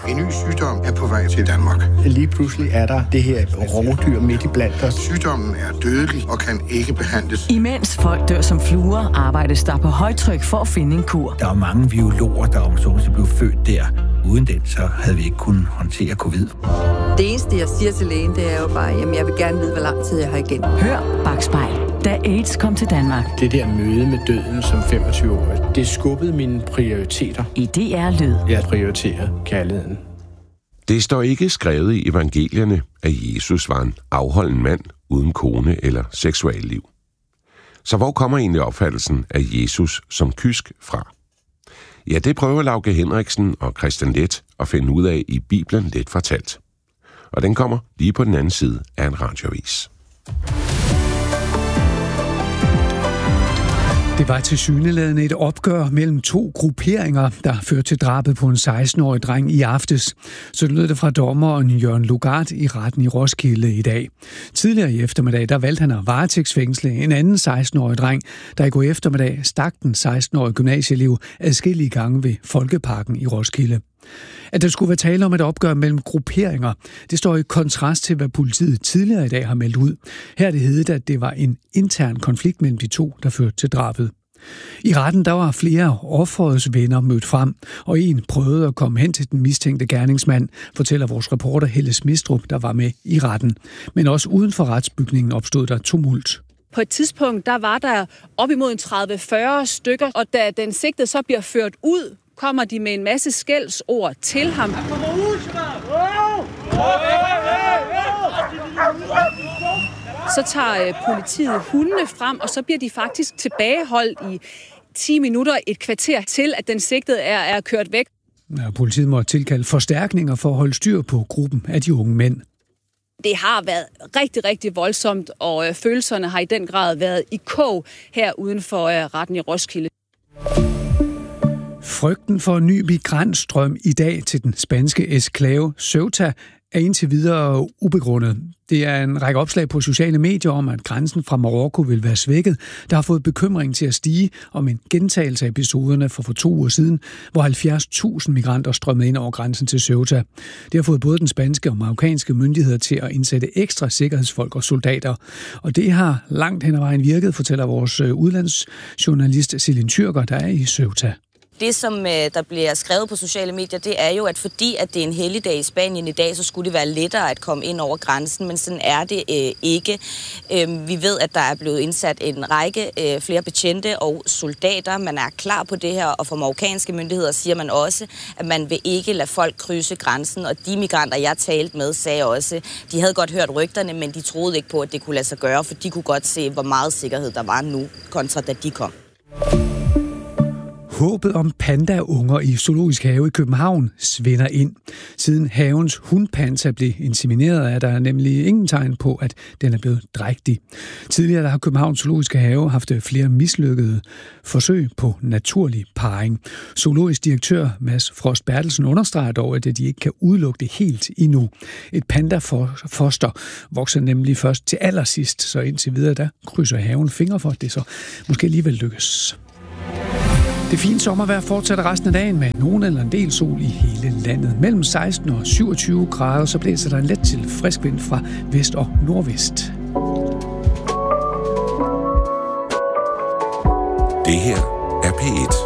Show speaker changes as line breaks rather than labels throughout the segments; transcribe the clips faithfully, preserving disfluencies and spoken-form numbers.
En ny sygdom er på vej til Danmark.
Lige pludselig er der det her rovdyr midt i blandt os.
Sygdommen er dødelig og kan ikke behandles.
Imens folk dør som fluer, arbejdes der på højtryk for at finde en kur.
Der er mange biologer, der om så blev født der. Uden den, så havde vi ikke kunnet håndtere covid.
Det eneste, jeg siger til lægen, det er jo bare, jamen jeg vil gerne vide, hvor lang tid jeg har igen.
Hør Bakspejl, da AIDS kom til Danmark.
Det der møde med døden som femogtyve-årig, det skubbede mine prioriteter.
I D R Lyd.
Jeg prioriterer kærligheden.
Det står ikke skrevet i evangelierne, at Jesus var en afholden mand uden kone eller seksualliv. Så hvor kommer egentlig opfattelsen af Jesus som kysk fra? Ja, det prøver Lauke Henriksen og Christian Leth at finde ud af i Bibelen Let fortalt. Og den kommer lige på den anden side af en radioavis.
Det var tilsyneladende et opgør mellem to grupperinger, der førte til drabet på en seksten-årig dreng i aftes. Så lød det fra dommeren Jørgen Lugard i retten i Roskilde i dag. Tidligere i eftermiddag, der valgte han at varetægtsfængsle en anden seksten-årig dreng, der i går eftermiddag stak den seksten-årige gymnasieelev adskillige gange ved Folkeparken i Roskilde. At der skulle være tale om et opgør mellem grupperinger, det står i kontrast til, hvad politiet tidligere i dag har meldt ud. Her er det heddet, at det var en intern konflikt mellem de to, der førte til drabet. I retten der var flere offerets venner mødt frem, og en prøvede at komme hen til den mistænkte gerningsmand, fortæller vores reporter Helle Smistrup, der var med i retten. Men også uden for retsbygningen opstod der tumult.
På et tidspunkt der var der op imod en tredive til fyrre stykker, og da den sigtede så bliver ført ud, kommer de med en masse skældsord til ham. Så tager politiet hundene frem, og så bliver de faktisk tilbageholdt i ti minutter, et kvarter til, at den sigtede er, er kørt væk.
Ja, politiet må tilkalde forstærkninger for at holde styr på gruppen af de unge mænd.
Det har været rigtig, rigtig voldsomt, og øh, følelserne har i den grad været i kog her uden for øh, retten i Roskilde.
Frygten for en ny migrantstrøm i dag til den spanske eksklave Ceuta er indtil videre ubegrundet. Det er en række opslag på sociale medier om, at grænsen fra Marokko vil være svækket, der har fået bekymring til at stige om en gentagelse af episoderne fra for to uger siden, hvor halvfjerds tusind migranter strømmede ind over grænsen til Ceuta. Det har fået både den spanske og marokkanske myndigheder til at indsætte ekstra sikkerhedsfolk og soldater. Og det har langt hen ad vejen virket, fortæller vores udlandsjournalist Celine Tyrker, der er i Ceuta.
Det, som øh, der bliver skrevet på sociale medier, det er jo, at fordi at det er en helligdag i Spanien i dag, så skulle det være lettere at komme ind over grænsen, men sådan er det øh, ikke. Øh, vi ved, at der er blevet indsat en række øh, flere betjente og soldater. Man er klar på det her, og for marokkanske myndigheder siger man også, at man vil ikke lade folk krydse grænsen, og de migranter, jeg talte med, sagde også, de havde godt hørt rygterne, men de troede ikke på, at det kunne lade sig gøre, for de kunne godt se, hvor meget sikkerhed der var nu, kontra da de kom.
Håbet om pandaunger i Zoologisk Have i København svinder ind. Siden havens hundpanda blev insemineret, er der nemlig ingen tegn på, at den er blevet drægtig. Tidligere der har Københavns Zoologiske Have haft flere mislykkede forsøg på naturlig parring. Zoologisk direktør Mads Frost Bertelsen understreger dog, at de ikke kan udelukke det helt endnu. Et pandafoster vokser nemlig først til allersidst, så indtil videre der krydser haven fingre for, at det så måske alligevel lykkes. Det fine sommervejr fortsætter resten af dagen med nogen eller en del sol i hele landet. Mellem seksten og syvogtyve grader, så blæser der en let til frisk vind fra vest og nordvest.
Det her er P et.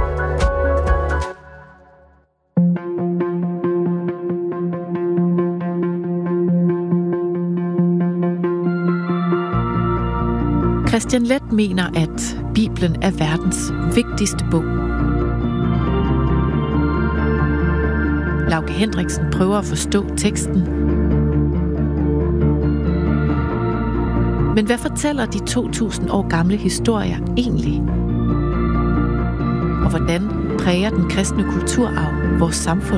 Christian Leth mener, at Bibelen er verdens vigtigste bog. Lauke Henriksen prøver at forstå teksten. Men hvad fortæller de to tusind år gamle historier egentlig? Og hvordan præger den kristne kulturarv vores samfund?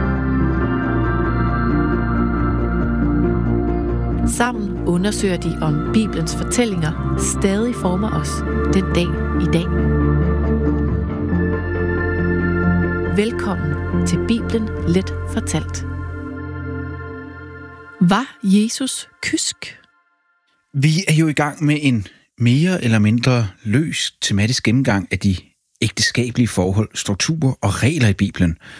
Sammen undersøger de, om Bibelens fortællinger stadig former os den dag i dag. Velkommen til Bibelen Let fortalt. Var Jesus kysk?
Vi er jo i gang med en mere eller mindre løs tematisk gennemgang af de ægteskabelige forhold, strukturer og regler i Bibelen.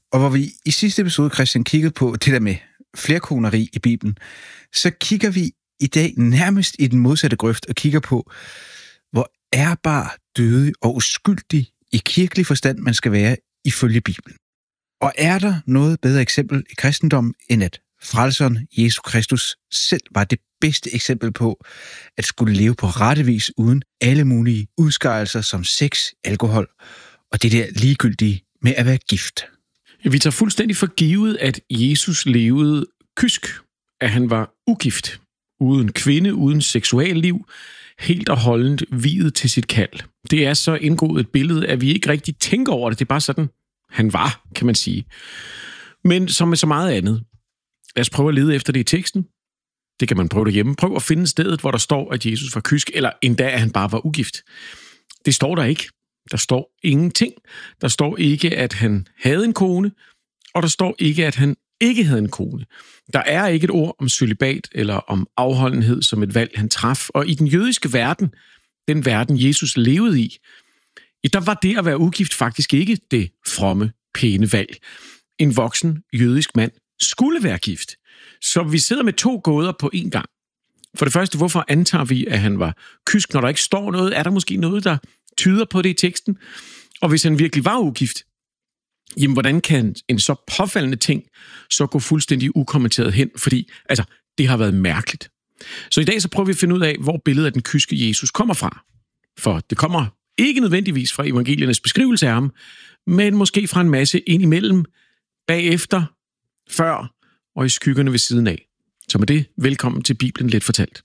Og hvor vi i sidste episode, Christian, kiggede på det der med flerkoneri i Bibelen, så kigger vi i dag nærmest i den modsatte grøft og kigger på, hvor ærbar, dødig og uskyldig i kirkelig forstand man skal være ifølge Bibelen. Og er der noget bedre eksempel i kristendommen, end at frelseren Jesus Kristus selv var det bedste eksempel på at skulle leve på rette vis uden alle mulige udskejelser som sex, alkohol og det der ligegyldige med at være gift.
Vi tager fuldstændig for givet, at Jesus levede kysk, at han var ugift, uden kvinde, uden seksualliv, helt og holdent viet til sit kald. Det er så indgået et billede, at vi ikke rigtig tænker over det. Det er bare sådan, han var, kan man sige. Men som med så meget andet, lad os prøve at lede efter det i teksten. Det kan man prøve derhjemme. Prøv at finde stedet, hvor der står, at Jesus var kysk, eller endda, at han bare var ugift. Det står der ikke. Der står ingenting. Der står ikke, at han havde en kone, og der står ikke, at han ikke havde en kone. Der er ikke et ord om cølibat eller om afholdenhed som et valg, han traf. Og i den jødiske verden, den verden Jesus levede i, der var det at være ugift faktisk ikke det fromme, pæne valg. En voksen jødisk mand skulle være gift. Så vi sidder med to gåder på én gang. For det første, hvorfor antager vi, at han var kysk, når der ikke står noget? Er der måske noget, der tyder på det i teksten? Og hvis han virkelig var ugift, jamen hvordan kan en så påfaldende ting så gå fuldstændig ukommenteret hen? Fordi altså, det har været mærkeligt. Så i dag så prøver vi at finde ud af, hvor billedet af den kyske Jesus kommer fra. For det kommer ikke nødvendigvis fra evangeliernes beskrivelse af ham, men måske fra en masse indimellem, bagefter, før og i skyggerne ved siden af. Så med det, velkommen til Bibelen Let Fortalt.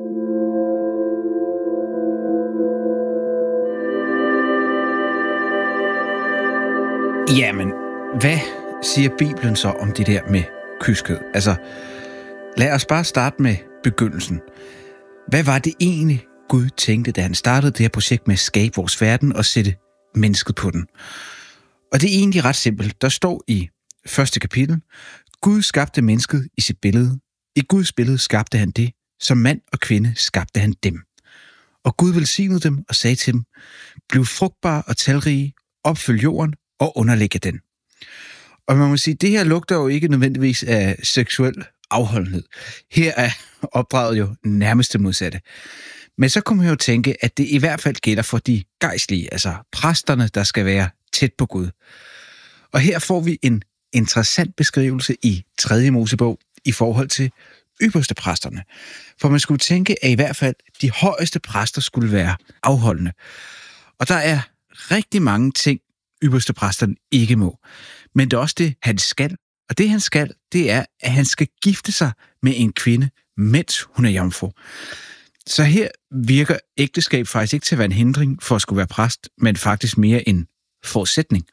Jamen, hvad siger Bibelen så om det der med kyskhed? Altså, lad os bare starte med begyndelsen. Hvad var det egentlig, Gud tænkte, da han startede det her projekt med at skabe vores verden og sætte mennesket på den? Og det er egentlig ret simpelt. Der står i første kapitel, Gud skabte mennesket i sit billede. I Guds billede skabte han det, som mand og kvinde skabte han dem. Og Gud velsignede dem og sagde til dem, bliv frugtbare og talrige, opfyld jorden og underlægge den. Og man må sige, det her lugter jo ikke nødvendigvis af seksuel afholdenhed. Her er opdraget jo nærmest det modsatte. Men så kunne man jo tænke, at det i hvert fald gælder for de gejstlige, altså præsterne, der skal være tæt på Gud. Og her får vi en interessant beskrivelse i tredje Mosebog i forhold til ypperste præsterne. For man skulle tænke, at i hvert fald de højeste præster skulle være afholdende. Og der er rigtig mange ting, ypperste præsterne ikke må. Men det er også det, han skal. Og det, han skal, det er, at han skal gifte sig med en kvinde, mens hun er jomfru. Så her virker ægteskab faktisk ikke til at være en hindring for at skulle være præst, men faktisk mere en forudsætning.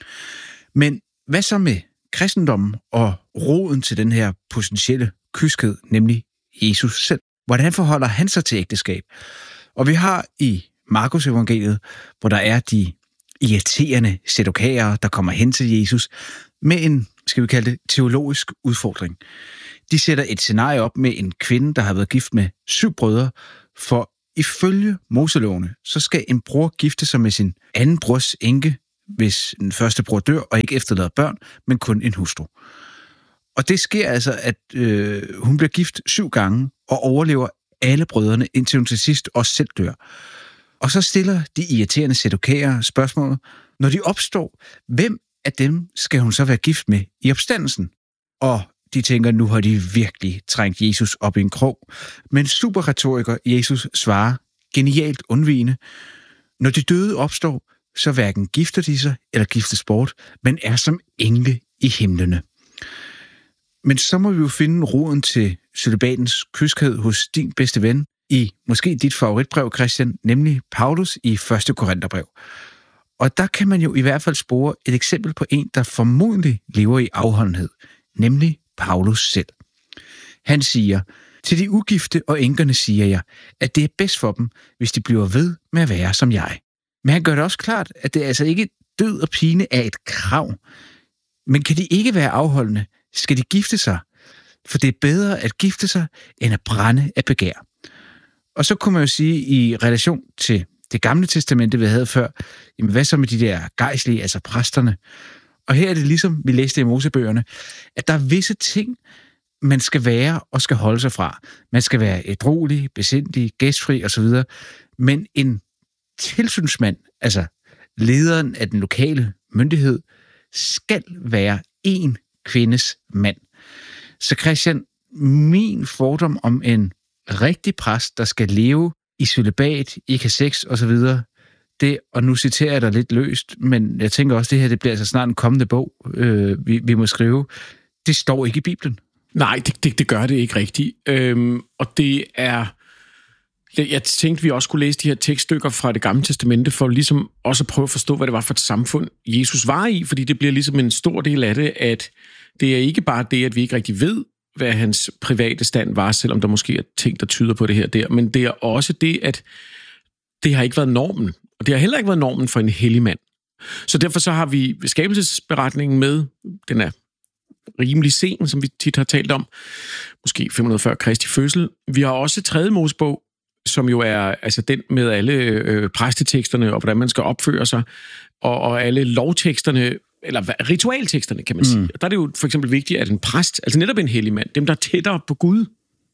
Men hvad så med kristendommen og roden til den her potentielle kyskhed, nemlig Jesus selv? Hvordan forholder han sig til ægteskab? Og vi har i Markus evangeliet, hvor der er de irriterende sedukærer, der kommer hen til Jesus, med en, skal vi kalde det, teologisk udfordring. De sætter et scenarie op med en kvinde, der har været gift med syv brødre, for ifølge Moselovene, så skal en bror gifte sig med sin anden brors enke, hvis den første bror dør og ikke efterlader børn, men kun en hustru. Og det sker altså, at øh, hun bliver gift syv gange og overlever alle brødrene, indtil hun til sidst også selv dør. Og så stiller de irriterende sedukærer spørgsmålet, når de opstår, hvem af dem skal hun så være gift med i opstandelsen? Og de tænker, nu har de virkelig trængt Jesus op i en krog. Men superretoriker Jesus svarer genialt undvigende, når de døde opstår, så hverken gifter de sig eller giftes bort, men er som engle i himlene. Men så må vi jo finde roden til cølibatens kyskhed hos din bedste ven i måske dit favoritbrev, Christian, nemlig Paulus i første Korintherbrev. Og der kan man jo i hvert fald spore et eksempel på en, der formodentlig lever i afholdenhed, nemlig Paulus selv. Han siger, til de ugifte og enkerne siger jeg, at det er bedst for dem, hvis de bliver ved med at være som jeg. Men han gør det også klart, at det altså ikke død og pine er et krav. Men kan de ikke være afholdende, skal de gifte sig. For det er bedre at gifte sig, end at brænde af begær. Og så kunne man jo sige i relation til det gamle testamente, vi havde før, jamen hvad så med de der gejstlige, altså præsterne? Og her er det ligesom, vi læste i Mosebøgerne, at der er visse ting, man skal være og skal holde sig fra. Man skal være ædruelig, besindig, gæstfri osv. Men en tilsynsmand, altså lederen af den lokale myndighed, skal være en kvindes mand. Så Christian, min fordom om en rigtig præst, der skal leve i cølibat, ikke have sex osv., det, og nu citerer jeg dig lidt løst, men jeg tænker også, det her det bliver altså snart en kommende bog, øh, vi, vi må skrive. Det står ikke i Bibelen.
Nej, det, det, det gør det ikke rigtigt. Øhm, og det er... Jeg, jeg tænkte, vi også skulle læse de her tekststykker fra Det Gamle Testamente, for ligesom også at prøve at forstå, hvad det var for et samfund, Jesus var i, fordi det bliver ligesom en stor del af det, at det er ikke bare det, at vi ikke rigtig ved, hvad hans private stand var, selvom der måske er ting, der tyder på det her der, men det er også det, at det har ikke været normen, og det har heller ikke været normen for en hellig mand. Så derfor så har vi skabelsesberetningen med, den er rimelig sen, som vi tit har talt om, måske fem hundrede før Kristi fødsel. Vi har også tredje Mosebog, som jo er altså den med alle øh, præsteteksterne og hvordan man skal opføre sig, og, og alle lovteksterne, eller ritualteksterne, kan man sige. Mm. Der er det jo for eksempel vigtigt, at en præst, altså netop en hellig mand, dem der er tættere på Gud,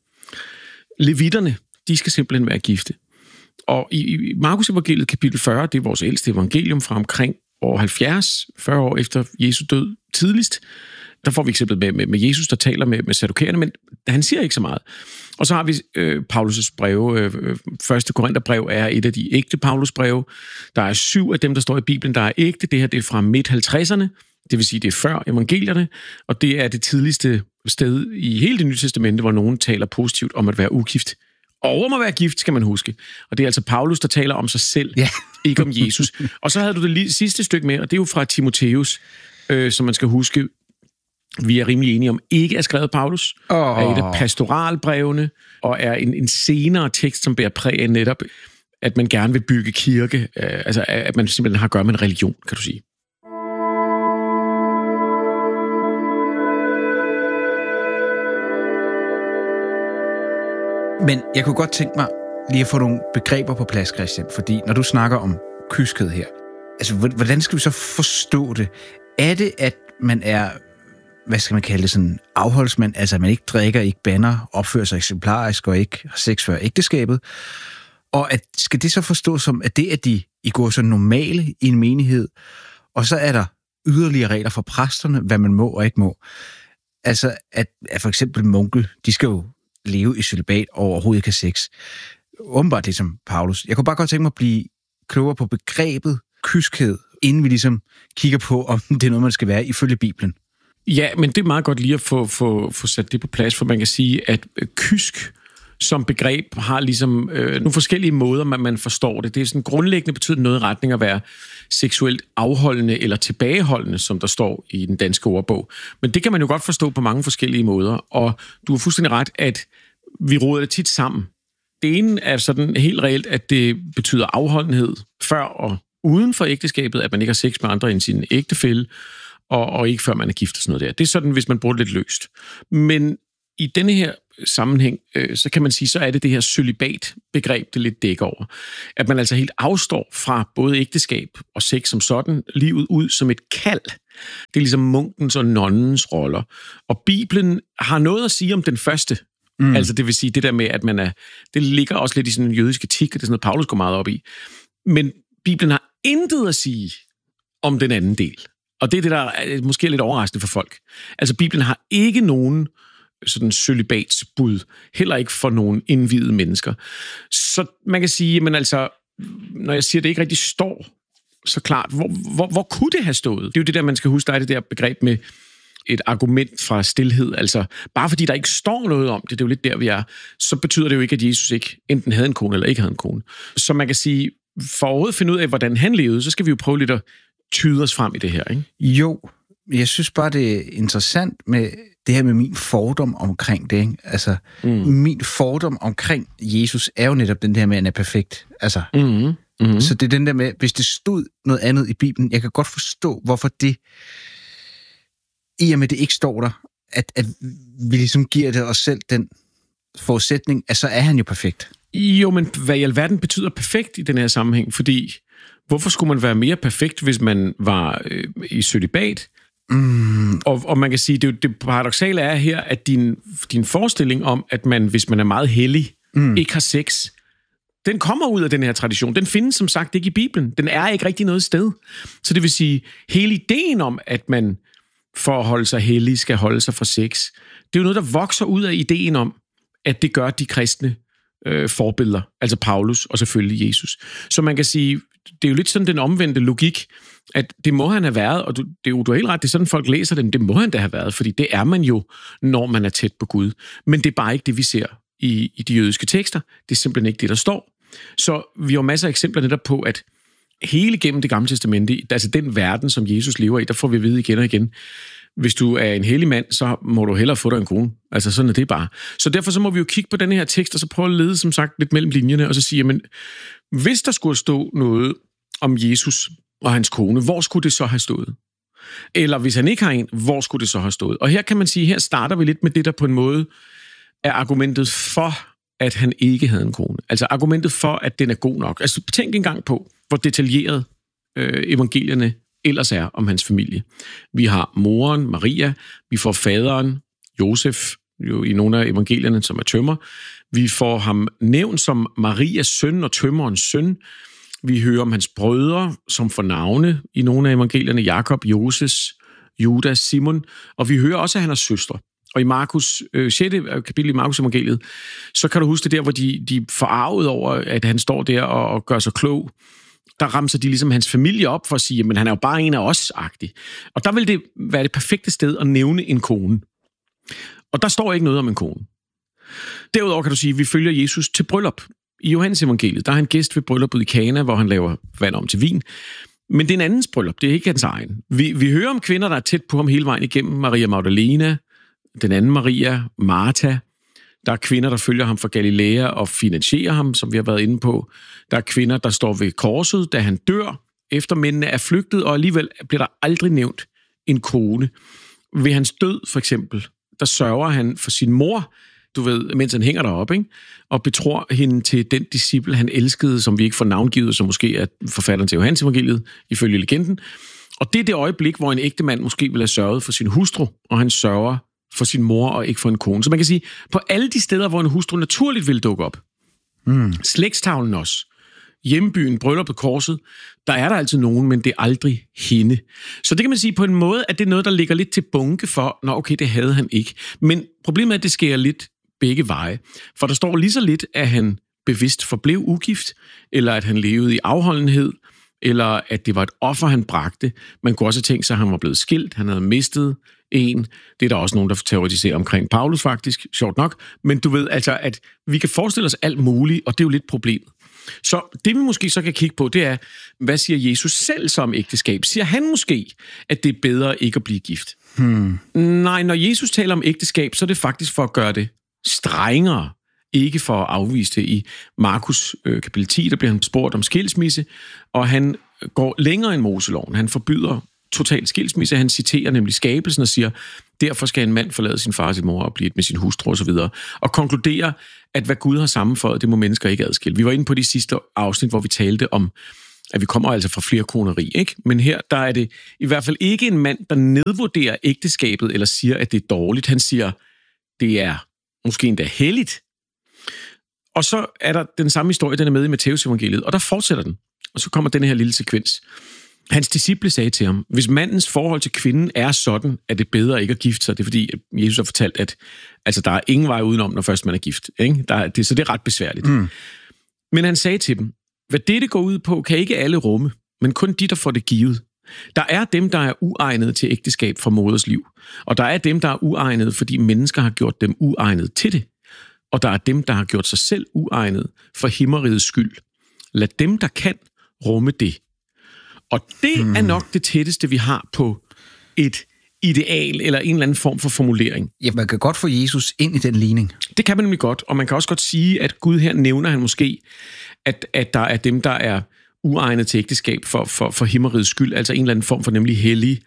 levitterne, de skal simpelthen være gifte. Og i, i Markus evangeliet kapitel fyrre, det er vores ældste evangelium fra omkring år halvfjerds, fyrre år efter Jesu død tidligst, der får vi eksempel med, med, med Jesus, der taler med, med saddukererne, men han siger ikke så meget. Og så har vi øh, Paulus' breve. Øh, første Korintherbrev er et af de ægte Paulus breve. Der er syv af dem, der står i Bibelen, der er ægte. Det her det er fra midt halvtredserne, det vil sige, det er før evangelierne, og det er det tidligste sted i hele det nye testamente, hvor nogen taler positivt om at være ugift. Og om at være gift, skal man huske. Og det er altså Paulus, der taler om sig selv, ja. Ikke om Jesus. Og så havde du det sidste stykke med, og det er jo fra Timotheus, øh, som man skal huske. Vi er rimelig enige om, ikke er skrevet Paulus, oh. er et af pastoralbrevene, og er en, en senere tekst, som bærer præg af netop, at man gerne vil bygge kirke, øh, altså at man simpelthen har at gøre med en religion, kan du sige.
Men jeg kunne godt tænke mig lige at få nogle begreber på plads, Christian, fordi når du snakker om kyskhed her, altså hvordan skal vi så forstå det? Er det, at man er, hvad skal man kalde det, sådan afholdsmand, altså at man ikke drikker, ikke bander, opfører sig eksemplarisk og ikke har sex før ægteskabet? Og at, skal det så forstås som, at det, at de I går så normale i en menighed, og så er der yderligere regler for præsterne, hvad man må og ikke må? Altså, at, at for eksempel munke, de skal jo leve i cølibat og overhovedet ikke have sex. Åbenbart det som Paulus. Jeg kunne bare godt tænke mig at blive klogere på begrebet kyskhed, inden vi ligesom kigger på, om det er noget, man skal være ifølge Bibelen.
Ja, men det er meget godt lige at få, få, få sat det på plads, for man kan sige, at kysk som begreb har ligesom øh, nogle forskellige måder, man, man forstår det. Det er sådan grundlæggende betyder noget i retning at være seksuelt afholdende eller tilbageholdende, som der står i den danske ordbog. Men det kan man jo godt forstå på mange forskellige måder, og du har fuldstændig ret, at vi roder det tit sammen. Det ene er sådan helt reelt, at det betyder afholdenhed før og uden for ægteskabet, at man ikke har sex med andre end sin ægtefælle, og, og ikke før man er gift og sådan noget der. Det er sådan, hvis man bruger det lidt løst. Men i denne her sammenhæng, øh, så kan man sige, så er det det her cølibat-begreb, det lidt dækker over. At man altså helt afstår fra både ægteskab og sex som sådan, livet ud som et kald. Det er ligesom munkens og nonnens roller. Og Bibelen har noget at sige om den første. Mm. Altså det vil sige, det der med, at man er... Det ligger også lidt i sådan en jødisk etik, og det er sådan noget, Paulus går meget op i. Men Bibelen har intet at sige om den anden del. Og det er det, der er måske lidt overraskende for folk. Altså Bibelen har ikke nogen sådan cølibatsbud, heller ikke for nogle indvidede mennesker. Så man kan sige, men altså, når jeg siger, at det ikke rigtig står så klart, hvor, hvor, hvor kunne det have stået? Det er jo det der, man skal huske, der er det der begreb med et argument fra stilhed. Altså, bare fordi der ikke står noget om det, det er jo lidt der, vi er, så betyder det jo ikke, at Jesus ikke enten havde en kone eller ikke havde en kone. Så man kan sige, for at overhovedet finde ud af, hvordan han levede, så skal vi jo prøve lidt at tyde os frem i det her, ikke?
Jo, jeg synes bare, det er interessant med det her med min fordom omkring det, ikke? Altså, mm. min fordom omkring Jesus er jo netop den der med, at han er perfekt. Altså,
mm. Mm.
Så det er den der med, hvis det stod noget andet i Bibelen, jeg kan godt forstå, hvorfor det, i og med det ikke står der, at, at vi ligesom giver det os selv den forudsætning, at så er han jo perfekt.
Jo, men hvad i alverden betyder perfekt i den her sammenhæng? Fordi hvorfor skulle man være mere perfekt, hvis man var øh, i cølibat? Mm. Og, og man kan sige, det, det paradoksale er her, at din, din forestilling om, at man, hvis man er meget hellig, mm. ikke har sex, den kommer ud af den her tradition. Den findes som sagt ikke i Bibelen. Den er ikke rigtig noget sted. Så det vil sige, hele ideen om, at man for at holde sig hellig skal holde sig fra sex, det er jo noget, der vokser ud af ideen om, at det gør de kristne øh, forbilleder, altså Paulus og selvfølgelig Jesus. Så man kan sige, det er jo lidt sådan den omvendte logik, at det må han have været, og du, det er jo du er helt ret, det er sådan, folk læser dem, det må han da have været, fordi det er man jo, når man er tæt på Gud. Men det er bare ikke det, vi ser i, i de jødiske tekster. Det er simpelthen ikke det, der står. Så vi har masser af eksempler netop på, at hele gennem det gamle testamente, altså den verden, som Jesus lever i, der får vi at vide igen og igen, hvis du er en hellig mand, så må du hellere få dig en kone. Altså sådan er det bare. Så derfor så må vi jo kigge på den her tekst, og så prøve at lede, som sagt, lidt mellem linjerne, og så sige, men hvis der skulle stå noget om Jesus og hans kone, hvor skulle det så have stået? Eller hvis han ikke har en, hvor skulle det så have stået? Og her kan man sige, her starter vi lidt med det, der på en måde er argumentet for, at han ikke havde en kone. Altså argumentet for, at den er god nok. Altså tænk engang på, hvor detaljeret øh, evangelierne ellers er om hans familie. Vi har moren, Maria, vi får faderen, Josef, jo i nogle af evangelierne, som er tømmer. Vi får ham nævnt som Marias søn og tømmerens søn. Vi hører om hans brødre, som får navne i nogle af evangelierne, Jakob, Joses, Judas, Simon. Og vi hører også, at han har søstre. Og i Markus, øh, sjette kapitel i Markus evangeliet, så kan du huske det der, hvor de, de forarvet over, at han står der og, og gør sig klog. Der ramser de ligesom hans familie op for at sige, men han er jo bare en af os-agtig. Og der vil det være det perfekte sted at nævne en kone. Og der står ikke noget om en kone. Derudover kan du sige, at vi følger Jesus til bryllup. I Johannes evangeliet, der er han gæst ved brylluppet i Kana, hvor han laver vand om til vin. Men det er en andens bryllup, det er ikke hans egen. Vi, vi hører om kvinder, der er tæt på ham hele vejen igennem. Maria Magdalena, den anden Maria, Martha. Der er kvinder, der følger ham fra Galilea og finansierer ham, som vi har været inde på. Der er kvinder, der står ved korset, da han dør, efter mændene er flygtet, og alligevel bliver der aldrig nævnt en kone. Ved hans død, for eksempel, der sørger han for sin mor, du ved, mens han hænger deroppe, ikke? Og betror hende til den disciple, han elskede, som vi ikke får navngivet, som måske er forfatteren til Johannes evangeliet, ifølge legenden. Og det er det øjeblik, hvor en ægte mand måske vil have sørget for sin hustru, og han sørger for sin mor og ikke for en kone. Så man kan sige, på alle de steder, hvor en hustru naturligt vil dukke op, mm. slægtstavlen også, hjembyen, brylluppet, korset, der er der altid nogen, men det er aldrig hende. Så det kan man sige på en måde, at det er noget, der ligger lidt til bunke for, nå okay, det havde han ikke. Men problemet er, at det sker lidt begge veje. For der står lige så lidt, at han bevidst forblev ugift, eller at han levede i afholdenhed, eller at det var et offer, han bragte. Man kunne også tænke sig, at han var blevet skilt, han havde mistet en. Det er der også nogen, der teoretiserer omkring Paulus faktisk, sjovt nok. Men du ved altså, at vi kan forestille os alt muligt, og det er jo lidt problemet. Så det vi måske så kan kigge på, det er, hvad siger Jesus selv så om ægteskab? Siger han måske, at det er bedre ikke at blive gift? Hmm. Nej, når Jesus taler om ægteskab, så er det faktisk for at gøre det strengere, ikke for at afvise det. I Markus øh, kapitel ti, der bliver han spurgt om skilsmisse, og han går længere end Moseloven. Han forbyder total skilsmisse. Han citerer nemlig skabelsen og siger, derfor skal en mand forlade sin far og sin mor og blive med sin hustru osv. Og, og konkluderer, at hvad Gud har sammenføjet, det må mennesker ikke adskille. Vi var inde på de sidste afsnit, hvor vi talte om, at vi kommer altså fra flere koneri, ikke? Men her, der er det i hvert fald ikke en mand, der nedvurderer ægteskabet eller siger, at det er dårligt. Han siger, det er måske endda helligt. Og så er der den samme historie, den er med i Matteus evangeliet, og der fortsætter den. Og så kommer den her lille sekvens. Hans disciple sagde til ham, hvis mandens forhold til kvinden er sådan, at det er bedre ikke at gifte sig. Det er fordi, Jesus har fortalt, at altså, der er ingen vej udenom, når først man er gift. Ikke? Der er, det, så det er ret besværligt. Mm. Men han sagde til dem, hvad dette går ud på, kan ikke alle rumme, men kun de, der får det givet. Der er dem, der er uegnede til ægteskab fra moders liv. Og der er dem, der er uegnede, fordi mennesker har gjort dem uegnede til det. Og der er dem, der har gjort sig selv uegnede for himmerigets skyld. Lad dem, der kan, rumme det. Og det hmm. er nok det tætteste, vi har på et ideal eller en eller anden form for formulering.
Ja, man kan godt få Jesus ind i den ligning.
Det kan man nemlig godt, og man kan også godt sige, at Gud her nævner han måske, at, at der er dem, der er uegnet til ægteskab for, for, for himmerigets skyld, altså en eller anden form for nemlig hellig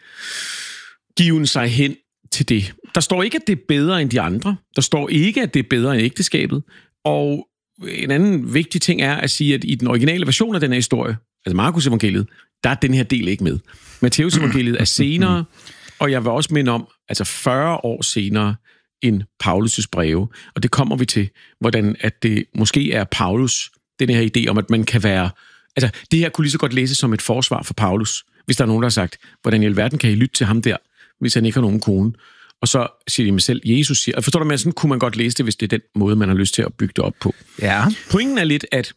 given sig hen til det. Der står ikke, at det er bedre end de andre. Der står ikke, at det er bedre end ægteskabet. Og en anden vigtig ting er at sige, at i den originale version af den her historie, altså Markus evangeliet, der er den her del ikke med. Matteus evangeliet er senere, Og jeg vil også minde om, altså fyrre år senere end Paulus' breve, og det kommer vi til, hvordan at det måske er Paulus, den her idé om, at man kan være... Altså, det her kunne lige så godt læses som et forsvar for Paulus, hvis der er nogen, der har sagt, hvordan i alverden kan I lytte til ham der, hvis han ikke har nogen kone? Og så siger de mig selv, Jesus siger... Og forstår du, men sådan kunne man godt læse det, hvis det er den måde, man har lyst til at bygge det op på.
Ja.
Pointen er lidt, at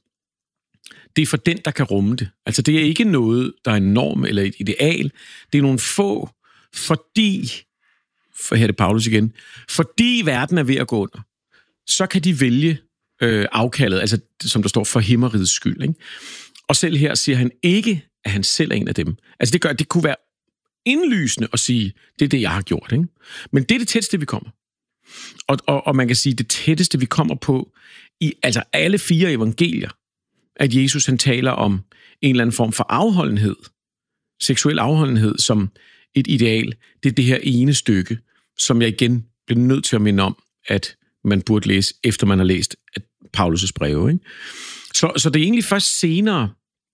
det er for den, der kan rumme det. Altså, det er ikke noget, der er en norm eller et ideal. Det er nogle få, fordi... For her er det Paulus igen. Fordi verden er ved at gå under, så kan de vælge øh, afkaldet, altså som der står, for himmerigets skyld. Ikke? Og selv her siger han ikke, at han selv er en af dem. Altså det gør, det kunne være indlysende at sige, det er det, jeg har gjort. Ikke? Men det er det tætteste, vi kommer. Og, og, og man kan sige, det tætteste, vi kommer på, i altså alle fire evangelier, at Jesus han taler om en eller anden form for afholdenhed, seksuel afholdenhed, som et ideal. Det er det her ene stykke, som jeg igen bliver nødt til at minde om, at man burde læse, efter man har læst Paulus' breve. Ikke? Så, så det er egentlig først senere,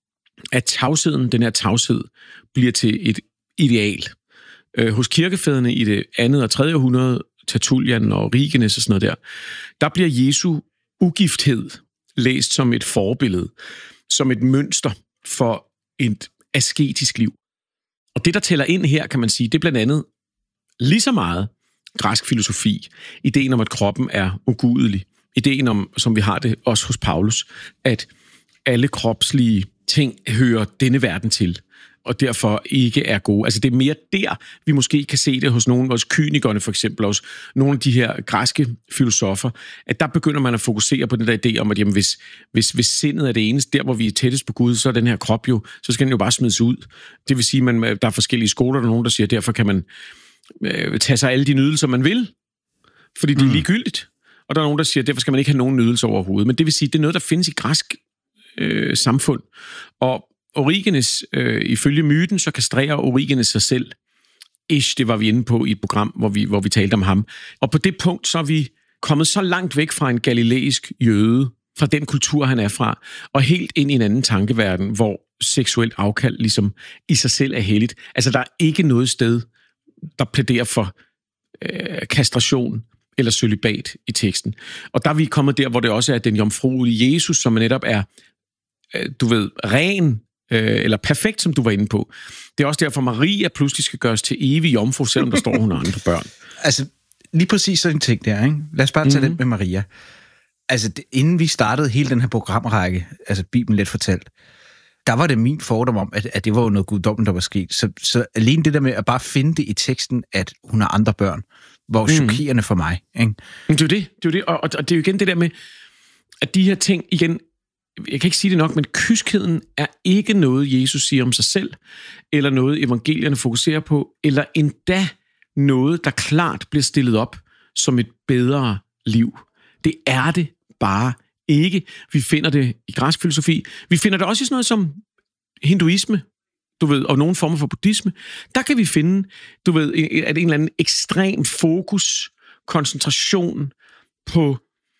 at tavsheden, den her tavshed, bliver til et ideal. Øh, hos kirkefædrene i det andet og tredje århundrede, Tertullian og Origenes og sådan noget der, der bliver Jesu ugifthed læst som et forbillede, som et mønster for et asketisk liv. Og det, der tæller ind her, kan man sige, det er blandt andet lige så meget græsk filosofi. Ideen om, at kroppen er ugudelig. Ideen om, som vi har det også hos Paulus, at alle kropslige ting hører denne verden til, og derfor ikke er gode. Altså det er mere der, vi måske kan se det hos nogle, hos kynikerne for eksempel, hos nogle af de her græske filosofer, at der begynder man at fokusere på den der idé om, at jamen, hvis, hvis, hvis sindet er det eneste, der hvor vi er tættest på Gud, så er den her krop jo, så skal den jo bare smides ud. Det vil sige, at der er forskellige skoler, der er nogen, der siger, at derfor kan man øh, tage sig alle de nydelser, man vil, fordi det er ligegyldigt. Og der er nogen, der siger, at derfor skal man ikke have nogen nydelser overhovedet. Men det vil sige, at det er noget, der findes i græsk øh, samfund. Og Origenes, øh, ifølge myten, så kastrerer Origenes sig selv. Ish, det var vi inde på i et program, hvor vi, hvor vi talte om ham. Og på det punkt, så er vi kommet så langt væk fra en galilæisk jøde, fra den kultur, han er fra, og helt ind i en anden tankeverden, hvor seksuelt afkald ligesom i sig selv er helligt. Altså, der er ikke noget sted, der plæderer for øh, kastration eller cølibat i teksten. Og der er vi kommet der, hvor det også er den jomfruelige Jesus, som netop er, øh, du ved, ren, eller perfekt, som du var inde på. Det er også derfor, Maria pludselig skal gøres til evig jomfru, selvom der står, hun har andre børn.
Altså, lige præcis sådan en ting der, ikke? Lad os bare tage mm-hmm. den med Maria. Altså, det, inden vi startede hele den her programrække, altså Bibelen let fortalt, der var det min fordom om, at, at det var jo noget guddommen, der var sket. Så, så alene det der med at bare finde det i teksten, at hun har andre børn, var jo mm. chokerende for mig. Ikke?
Det er jo det, det, er jo det. Og, og, og det er jo igen det der med, at de her ting, igen, jeg kan ikke sige det nok, men kyskheden er ikke noget, Jesus siger om sig selv, eller noget, evangelierne fokuserer på, eller endda noget, der klart bliver stillet op som et bedre liv. Det er det bare ikke. Vi finder det i græsk filosofi. Vi finder det også i sådan noget som hinduisme, du ved, og nogle former for buddhisme. Der kan vi finde, du ved, at en eller anden ekstrem fokus, koncentration på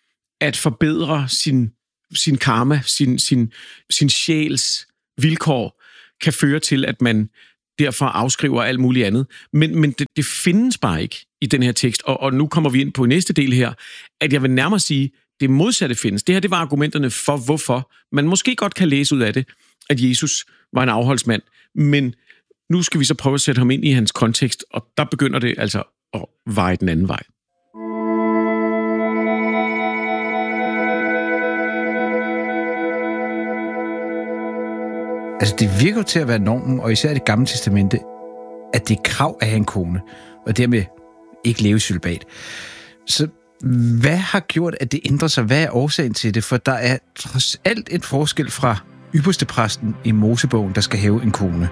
at forbedre sin sin karma, sin, sin, sin sjæls vilkår, kan føre til, at man derfor afskriver alt muligt andet. Men, men det, det findes bare ikke i den her tekst, og, og nu kommer vi ind på næste del her, at jeg vil nærmere sige, det modsatte findes. Det her, det var argumenterne for, hvorfor man måske godt kan læse ud af det, at Jesus var en afholdsmand, men nu skal vi så prøve at sætte ham ind i hans kontekst, og der begynder det altså at veje den anden vej.
Altså, det virker til at være normen, og især i det gamle testamente, at det er krav at have en kone, og dermed ikke leve i cølibat. Så hvad har gjort, at det ændrer sig? Hvad er årsagen til det? For der er trods alt et forskel fra ypperstepræsten i Mosebogen, der skal have en kone.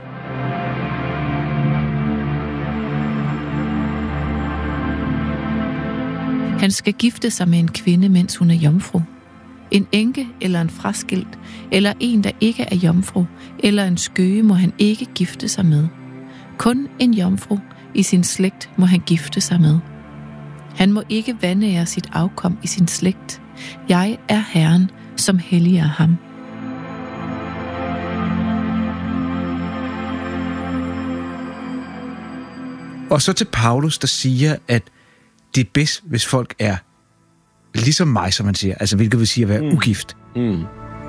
Han skal gifte sig med en kvinde, mens hun er jomfru. En enke eller en fraskilt, eller en, der ikke er jomfru, eller en skøge må han ikke gifte sig med. Kun en jomfru i sin slægt må han gifte sig med. Han må ikke vanære sit afkom i sin slægt. Jeg er Herren, som helliger ham.
Og så til Paulus, der siger, at det er bedst, hvis folk er ligesom mig, som man siger. Altså, hvilket vil sige at være mm. ugift.
Mm.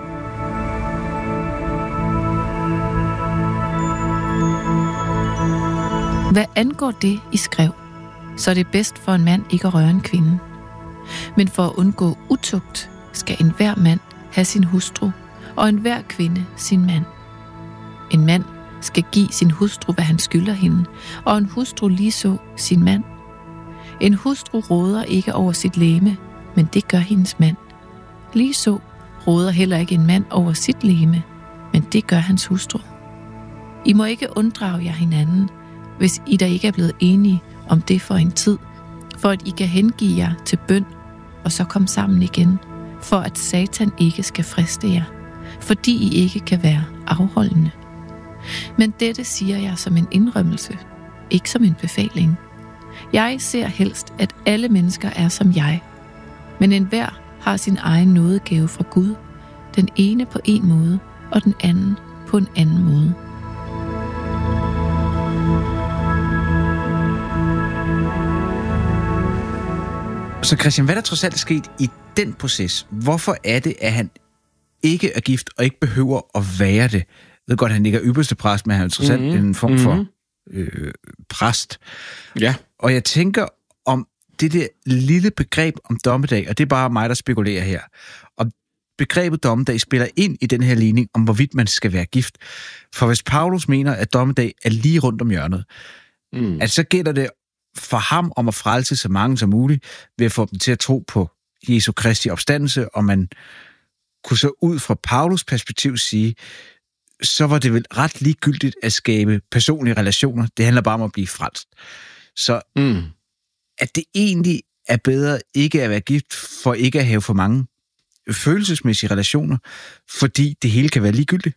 Hvad angår det, I skrev, så er det bedst for en mand ikke at røre en kvinde. Men for at undgå utugt, skal enhver mand have sin hustru, og enhver kvinde sin mand. En mand skal give sin hustru, hvad han skylder hende, og en hustru ligeså sin mand. En hustru råder ikke over sit legeme, men det gør hendes mand. Ligeså råder heller ikke en mand over sit legeme, men det gør hans hustru. I må ikke unddrage jer hinanden, hvis I der ikke er blevet enige om det for en tid, for at I kan hengive jer til bøn, og så komme sammen igen, for at Satan ikke skal friste jer, fordi I ikke kan være afholdende. Men dette siger jeg som en indrømmelse, ikke som en befaling. Jeg ser helst, at alle mennesker er som jeg, men enhver har sin egen nådegave fra Gud, den ene på en måde, og den anden på en anden måde.
Så Christian, hvad der trods alt er sket i den proces? Hvorfor er det, at han ikke er gift og ikke behøver at være det? Jeg ved godt, at han ikke er ypperste præst, men han er trods alt mm-hmm. en form for øh, præst.
Ja.
Og jeg tænker om det der lille begreb om dommedag, og det er bare mig, der spekulerer her, om begrebet dommedag spiller ind i den her ligning om, hvorvidt man skal være gift. For hvis Paulus mener, at dommedag er lige rundt om hjørnet, mm. at så gælder det for ham om at frelse så mange som muligt, ved at få dem til at tro på Jesu Kristi opstandelse, og man kunne så ud fra Paulus perspektiv sige, så var det vel ret ligegyldigt at skabe personlige relationer. Det handler bare om at blive frelst. Så mm. at det egentlig er bedre ikke at være gift, for ikke at have for mange følelsesmæssige relationer, fordi det hele kan være ligegyldigt.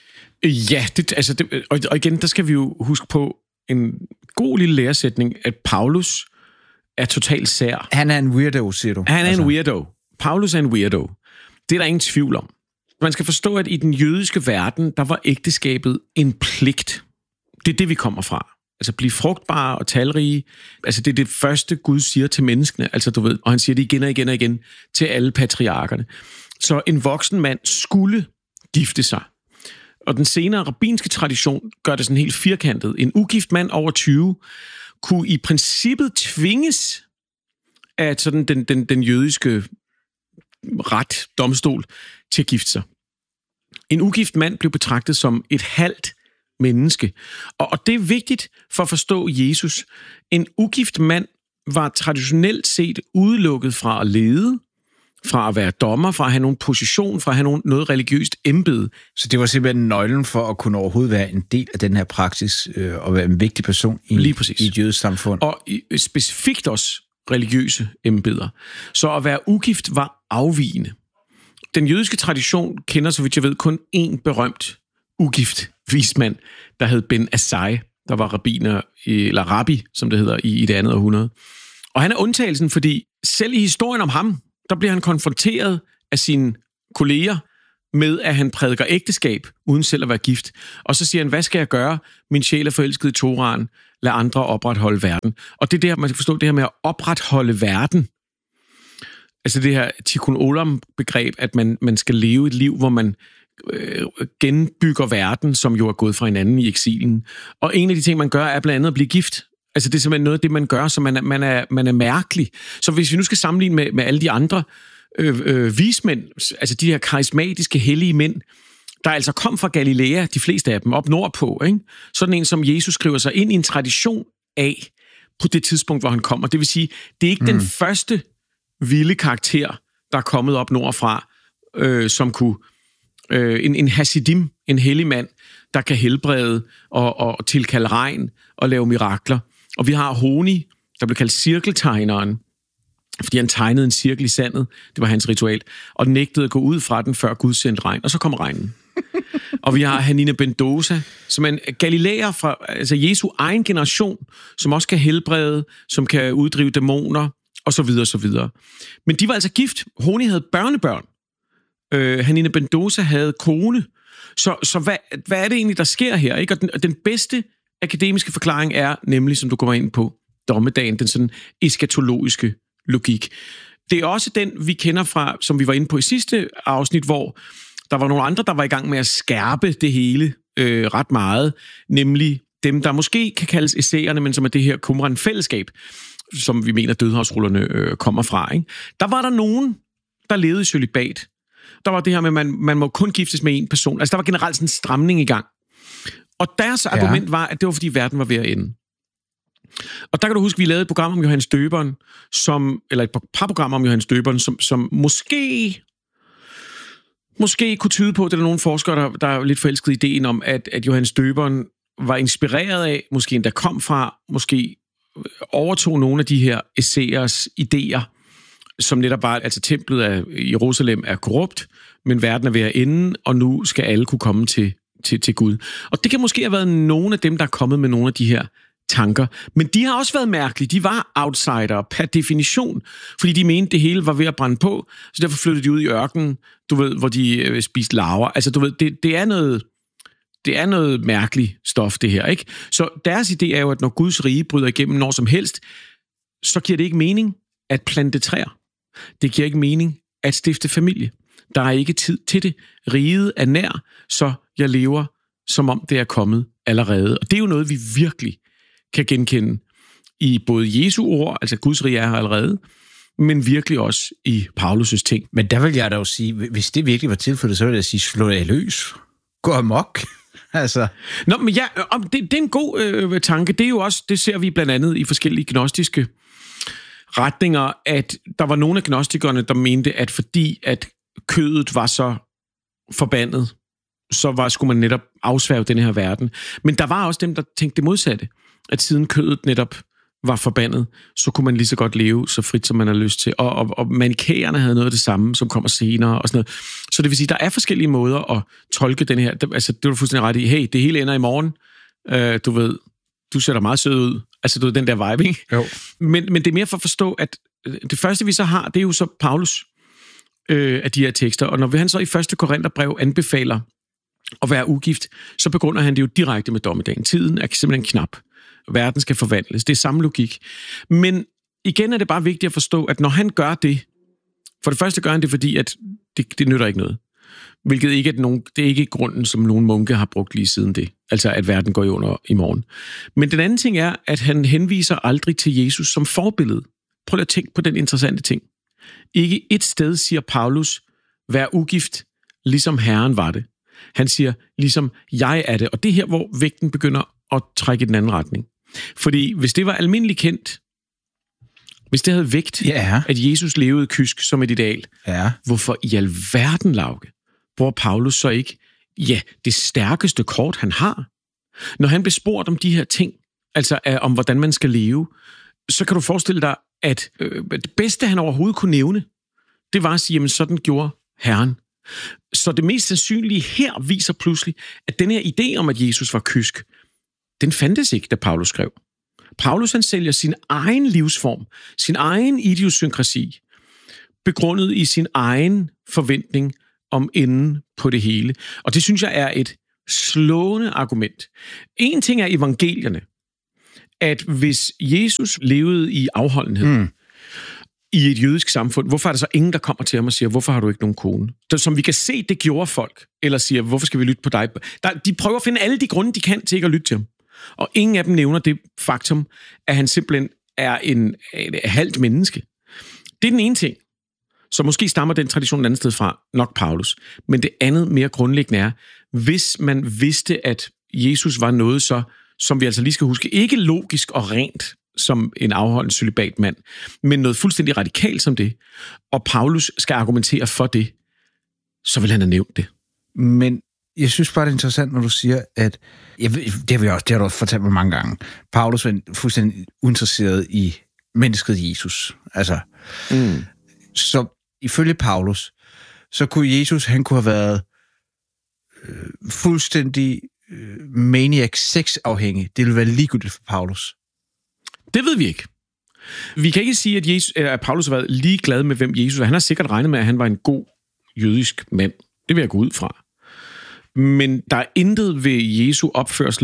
Ja, det, altså det, og igen, der skal vi jo huske på en god lille læresætning, at Paulus er totalt sær.
Han er en weirdo, siger du.
Han er
altså.
en weirdo. Paulus er en weirdo. Det er der ingen tvivl om. Man skal forstå, at i den jødiske verden, der var ægteskabet en pligt. Det er det, vi kommer fra. Altså blive frugtbare og talrige. Altså det er det første, Gud siger til menneskene. Altså du ved, og han siger det igen og igen og igen til alle patriarkerne. Så en voksen mand skulle gifte sig. Og den senere rabbinske tradition gør det sådan helt firkantet. En ugift mand over tyve kunne i princippet tvinges af sådan den, den, den jødiske ret, domstol, til at gifte sig. En ugift mand blev betragtet som et halvt menneske. Og, og det er vigtigt for at forstå Jesus. En ugift mand var traditionelt set udelukket fra at lede, fra at være dommer, fra at have nogen position, fra at have nogen, noget religiøst embede.
Så det var simpelthen nøglen for at kunne overhovedet være en del af den her praksis, øh, og være en vigtig person i, i et jødisk samfund.
Og i, specifikt også religiøse embeder. Så at være ugift var afvigende. Den jødiske tradition kender, så vidt jeg ved, kun én berømt ugift vismand, der hed Ben Asai, der var rabbiner, eller rabbi, som det hedder, i, i det andet århundrede. Og han er undtagelsen, fordi selv i historien om ham, der bliver han konfronteret af sine kolleger med, at han prædiker ægteskab, uden selv at være gift. Og så siger han, hvad skal jeg gøre? Min sjæl er forelsket i Toraen. Lad andre opretholde verden. Og det er det her, man skal forstå, det her med at opretholde verden. Altså det her tikkun olam-begreb, at man, man skal leve et liv, hvor man øh, genbygger verden, som jo er gået fra hinanden i eksilen. Og en af de ting, man gør, er blandt andet at blive gift. Altså det er simpelthen noget af det, man gør, så man er, man er, man er mærkelig. Så hvis vi nu skal sammenligne med, med alle de andre øh, øh, vismænd, altså de her karismatiske, hellige mænd, der altså kom fra Galilea, de fleste af dem, op nordpå, ikke? Sådan en, som Jesus skriver sig ind i en tradition af på det tidspunkt, hvor han kommer. Det vil sige, det er ikke mm. den første vilde karakter, der er kommet op nordfra, øh, som kunne... Øh, en, en hasidim, en hellig mand, der kan helbrede og, og tilkalde regn og lave mirakler. Og vi har Honi, der blev kaldt cirkeltegneren, fordi han tegnede en cirkel i sandet. Det var hans ritual. Og den nægtede at gå ud fra den, før Gud sendte regn. Og så kom regnen. Og vi har Hanina Bendosa, som er en galilæer fra altså Jesu egen generation, som også kan helbrede, som kan uddrive dæmoner, og så videre, og så videre. Men de var altså gift. Honi havde børnebørn. Øh, Hanina Bendosa havde kone. Så, så hvad, hvad er det egentlig, der sker her? Ikke? Og den, den bedste akademiske forklaring er nemlig, som du kommer ind på, dommedagen, den sådan eskatologiske logik. Det er også den, vi kender fra, som vi var inde på i sidste afsnit, hvor der var nogle andre, der var i gang med at skærpe det hele øh, ret meget, nemlig dem, der måske kan kaldes essayerne, men som er det her Qumran-fællesskab, som vi mener, dødehavsrullerne øh, kommer fra. Ikke? Der var der nogen, der levede i cølibat. Der var det her med, at man, man må kun giftes med en person. Altså, der var generelt sådan en stramning i gang. Og deres ja. argument var, at det var, fordi verden var ved at ende. Og der kan du huske, at vi lavede et program om Johannes Døberen, som, eller et par programmer om Johannes Døberen, som, som måske, måske kunne tyde på, at der er nogle forskere, der, der er lidt forelskede ideen om, at, at Johannes Døberen var inspireret af, måske endda kom fra, måske overtog nogle af de her essayers idéer, som netop bare, altså templet af Jerusalem er korrupt, men verden er ved at ende, og nu skal alle kunne komme til, til, til Gud. Og det kan måske have været nogle af dem, der er kommet med nogle af de her tanker. Men de har også været mærkelige. De var outsider per definition, fordi de mente, det hele var ved at brænde på, så derfor flyttede de ud i ørkenen, du ved, hvor de øh, spiste larver. Altså, du ved, det, det er noget... Det er noget mærkeligt stof, det her, ikke? Så deres idé er jo, at når Guds rige bryder igennem når som helst, så giver det ikke mening at plante træer. Det giver ikke mening at stifte familie. Der er ikke tid til det. Riget er nær, så jeg lever, som om det er kommet allerede. Og det er jo noget, vi virkelig kan genkende i både Jesu ord, altså Guds rige er her allerede, men virkelig også i Paulus' ting.
Men der vil jeg da jo sige, hvis det virkelig var tilfældet, så vil jeg sige, slå dig løs. Gå amok. Altså.
Nå, men ja, det, det er en god øh, tanke. Det er jo også, det ser vi blandt andet i forskellige gnostiske retninger, at der var nogle af gnostikerne, der mente, at fordi at kødet var så forbandet, så var, skulle man netop afsværge den her verden. Men der var også dem, der tænkte det modsatte, at siden kødet netop var forbandet, så kunne man lige så godt leve så frit, som man har lyst til. Og, og, og manikæerne havde noget af det samme, som kommer senere og sådan noget. Så det vil sige, der er forskellige måder at tolke den her. Altså, det var fuldstændig ret i. Hey, det hele ender i morgen. Uh, du ved, du ser da meget sød ud. Altså, du ved, den der vibe, ikke?
Jo.
Men, men det er mere for at forstå, at det første, vi så har, det er jo så Paulus øh, af de her tekster. Og når han så i første Korintherbrev anbefaler at være ugift, så begrunder han det jo direkte med dommedagen. Tiden er simpelthen knap. Verden skal forvandles. Det er samme logik. Men igen er det bare vigtigt at forstå, at når han gør det, for det første gør han det, fordi at det, det nytter ikke noget. Hvilket ikke er nogen, det er ikke grunden, som nogle munke har brugt lige siden det. Altså, at verden går i under i morgen. Men den anden ting er, at han henviser aldrig til Jesus som forbillede. Prøv at tænke på den interessante ting. Ikke et sted siger Paulus, vær ugift, ligesom Herren var det. Han siger, ligesom jeg er det. Og det er her, hvor vægten begynder at trække i den anden retning. Fordi hvis det var almindeligt kendt, hvis det havde vægt,
ja.
at Jesus levede kysk som et ideal,
ja.
hvorfor i alverden, Lauke, hvor Paulus så ikke, ja, det stærkeste kort, han har. Når han bliver spurgt om de her ting, altså om hvordan man skal leve, så kan du forestille dig, at øh, det bedste, han overhovedet kunne nævne, det var at sige, jamen sådan gjorde Herren. Så det mest sandsynlige her viser pludselig, at den her idé om, at Jesus var kysk, den fandtes ikke, da Paulus skrev. Paulus han sælger sin egen livsform, sin egen idiosynkrasi, begrundet i sin egen forventning om enden på det hele. Og det synes jeg er et slående argument. En ting er evangelierne, at hvis Jesus levede i afholdenhed, mm. i et jødisk samfund, hvorfor er der så ingen, der kommer til ham og siger, hvorfor har du ikke nogen kone? Som vi kan se, det gjorde folk. Eller siger, hvorfor skal vi lytte på dig? Der, de prøver at finde alle de grunde, de kan til ikke at lytte til ham. Og ingen af dem nævner det faktum, at han simpelthen er en, et halvt menneske. Det er den ene ting. Så måske stammer den tradition et andet sted fra, nok Paulus. Men det andet mere grundlæggende er, hvis man vidste, at Jesus var noget så, som vi altså lige skal huske, ikke logisk og rent, som en afholden cølibatmand, men noget fuldstændig radikalt som det, og Paulus skal argumentere for det, så vil han have nævnt det.
Men jeg synes bare, det er interessant, når du siger, at jeg, det har vi også, det har du også fortalt mig mange gange, Paulus var fuldstændig uinteresseret i mennesket Jesus. Altså, mm. så ifølge Paulus, så kunne Jesus, han kunne have været øh, fuldstændig øh, maniac sexafhængig. Det ville være ligegyldigt for Paulus.
Det ved vi ikke. Vi kan ikke sige, at, Jesus, at Paulus har været ligeglad med, hvem Jesus er. Han har sikkert regnet med, at han var en god jødisk mand. Det vil jeg gå ud fra. Men der er intet ved Jesu opførsel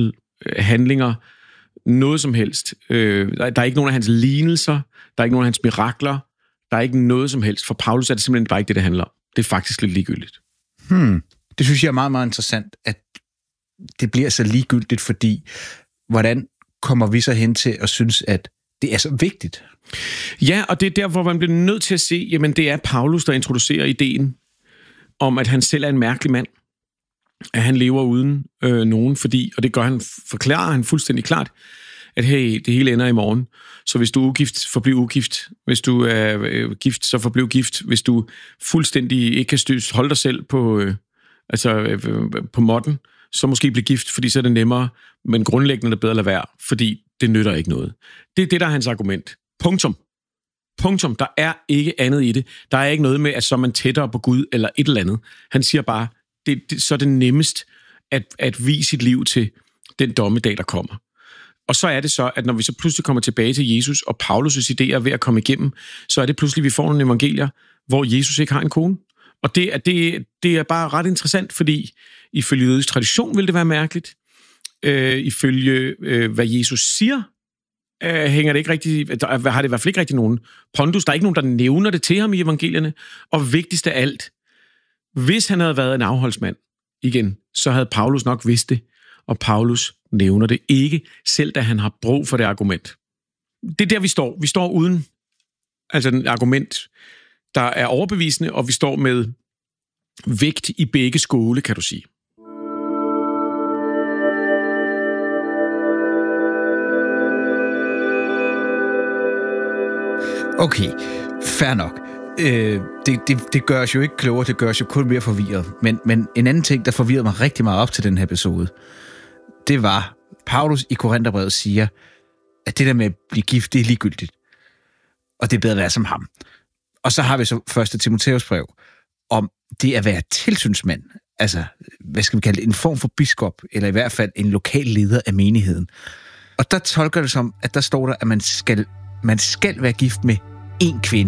handlinger, noget som helst. Øh, der, der er ikke nogen af hans lignelser, der er ikke nogen af hans mirakler, der er ikke noget som helst. For Paulus er det simpelthen bare ikke det, det handler om. Det er faktisk lidt ligegyldigt.
Hmm. Det synes jeg er meget, meget interessant, at det bliver så ligegyldigt, fordi hvordan kommer vi så hen til at synes, at det er så vigtigt?
Ja, og det er der, hvor man bliver nødt til at se, jamen det er Paulus, der introducerer ideen om, at han selv er en mærkelig mand. At han lever uden øh, nogen, fordi, og det gør han, forklarer han fuldstændig klart, at hey, det hele ender i morgen. Så hvis du er ugift, forbliv ugift. Hvis du er øh, gift, så forbliv gift. Hvis du fuldstændig ikke kan styre, holde dig selv på, øh, altså, øh, på måtten, så måske blive gift, fordi så er det nemmere, men grundlæggende er det bedre at lade være, fordi det nytter ikke noget. Det er det, der er hans argument. Punktum. Punktum. Der er ikke andet i det. Der er ikke noget med, at så er man tættere på Gud, eller et eller andet. Han siger bare, det, det, så er det nemmest at, at vise sit liv til den dommedag, der kommer. Og så er det så, at når vi så pludselig kommer tilbage til Jesus, og Paulus' idéer ved at komme igennem, så er det pludselig, at vi får nogle evangelier, hvor Jesus ikke har en kone. Og det er, det, det er bare ret interessant, fordi ifølge jødisk tradition vil det være mærkeligt. Øh, ifølge øh, hvad Jesus siger, øh, hænger det ikke rigtig, der har det i hvert fald ikke rigtig nogen pondus. Der er ikke nogen, der nævner det til ham i evangelierne. Og vigtigst af alt, hvis han havde været en afholdsmand igen, så havde Paulus nok vidst det, og Paulus nævner det ikke, selv da han har brug for det argument. Det er der, vi står. Vi står uden altså et argument, der er overbevisende, og vi står med vægt i begge skåle, kan du sige.
Okay, fair nok. Øh, det, det, det gør os jo ikke klogere, det gør os jo kun mere forvirret. Men, men en anden ting, der forvirrede mig rigtig meget op til den her episode, det var, Paulus i Korintherbrevet siger, at det der med at blive gift, det er ligegyldigt. Og det er bedre at være som ham. Og så har vi så første Timotheus brev om det at være tilsynsmand. Altså, hvad skal vi kalde det? En form for biskop, eller i hvert fald en lokal leder af menigheden. Og der tolker det som, at der står der, at man skal, man skal være gift med én kvinde.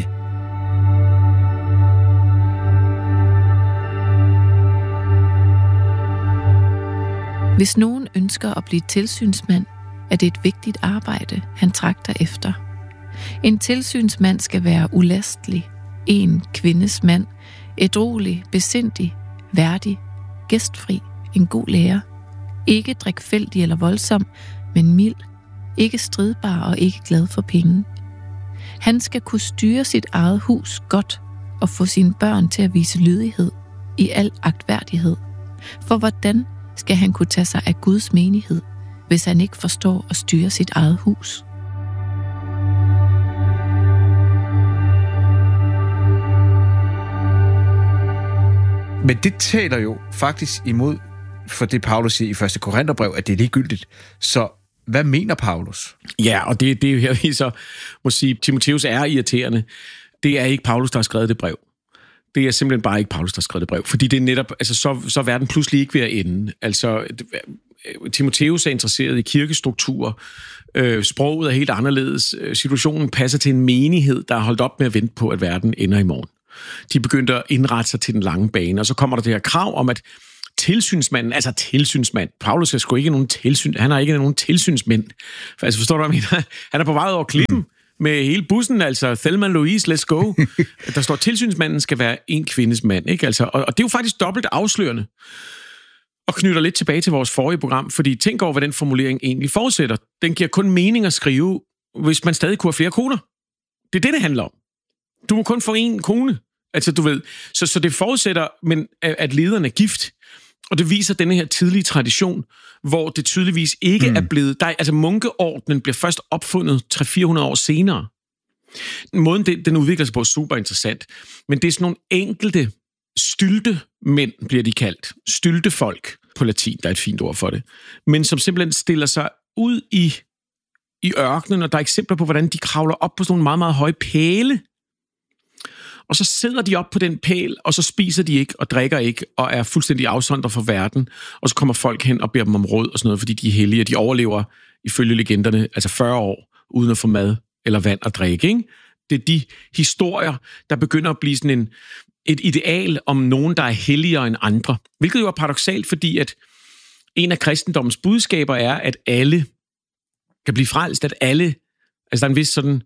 Hvis nogen ønsker at blive tilsynsmand, er det et vigtigt arbejde, han tragter efter. En tilsynsmand skal være ulastelig, en kvindes mand, ædruelig, besindig, værdig, gæstfri, en god lærer. Ikke drikfældig eller voldsom, men mild, ikke stridbar og ikke glad for penge. Han skal kunne styre sit eget hus godt og få sine børn til at vise lydighed i al agtværdighed. For hvordan skal han kunne tage sig af Guds menighed, hvis han ikke forstår at styre sit eget hus?
Men det taler jo faktisk imod for det, Paulus siger i første Korintherbrev, at det er ligegyldigt. Så hvad mener Paulus?
Ja, og det, det er jo her, vi så må sige, Timotheus er irriterende. Det er ikke Paulus, der har skrevet det brev. Det er simpelthen bare ikke Paulus, der har skrevet det brev. Fordi det er netop, altså så, så er verden pludselig ikke ved at ende. Altså, Timotheus er interesseret i kirkestruktur. Øh, sproget er helt anderledes. Situationen passer til en menighed, der har holdt op med at vente på, at verden ender i morgen. De begyndte at indrette sig til den lange bane, og så kommer der det her krav om, at tilsynsmanden, altså tilsynsmand, Paulus er sgu ikke nogen tilsyn, han har ikke nogen tilsynsmænd. For, altså forstår du, hvad jeg mener? Han er på vej over klippen mm. med hele bussen, altså Thelma Louise, let's go. Der står, tilsynsmanden skal være en kvindes mand, ikke? Altså, og, og det er jo faktisk dobbelt afslørende. Og knytter lidt tilbage til vores forrige program, fordi tænk over, hvad den formulering egentlig forudsætter. Den giver kun mening at skrive, hvis man stadig kunne have flere koner. Det er det, det handler om. Du må kun få en kone. Altså, du ved. Så, så det forudsætter, men, at lederen er gift. Og det viser denne her tidlige tradition, hvor det tydeligvis ikke mm. er blevet... Der, altså, munkeordnen bliver først opfundet tre til fire hundrede år senere. Måden, det, den udvikler sig på, er super interessant. Men det er sådan nogle enkelte styltemænd, bliver de kaldt. Styltefolk på latin, der er et fint ord for det. Men som simpelthen stiller sig ud i, i ørkenen, og der er eksempler på, hvordan de kravler op på sådan nogle meget, meget høje pæle. Og så sidder de op på den pæl, og så spiser de ikke og drikker ikke, og er fuldstændig afsondret fra verden. Og så kommer folk hen og beder dem om råd og sådan noget, fordi de er hellige, og de overlever, ifølge legenderne, altså fyrre år, uden at få mad eller vand at drikke. Ikke? Det er de historier, der begynder at blive sådan en, et ideal om nogen, der er helligere end andre. Hvilket jo er paradoksalt, fordi at en af kristendommens budskaber er, at alle kan blive frelst, at alle, altså der er en vis sådan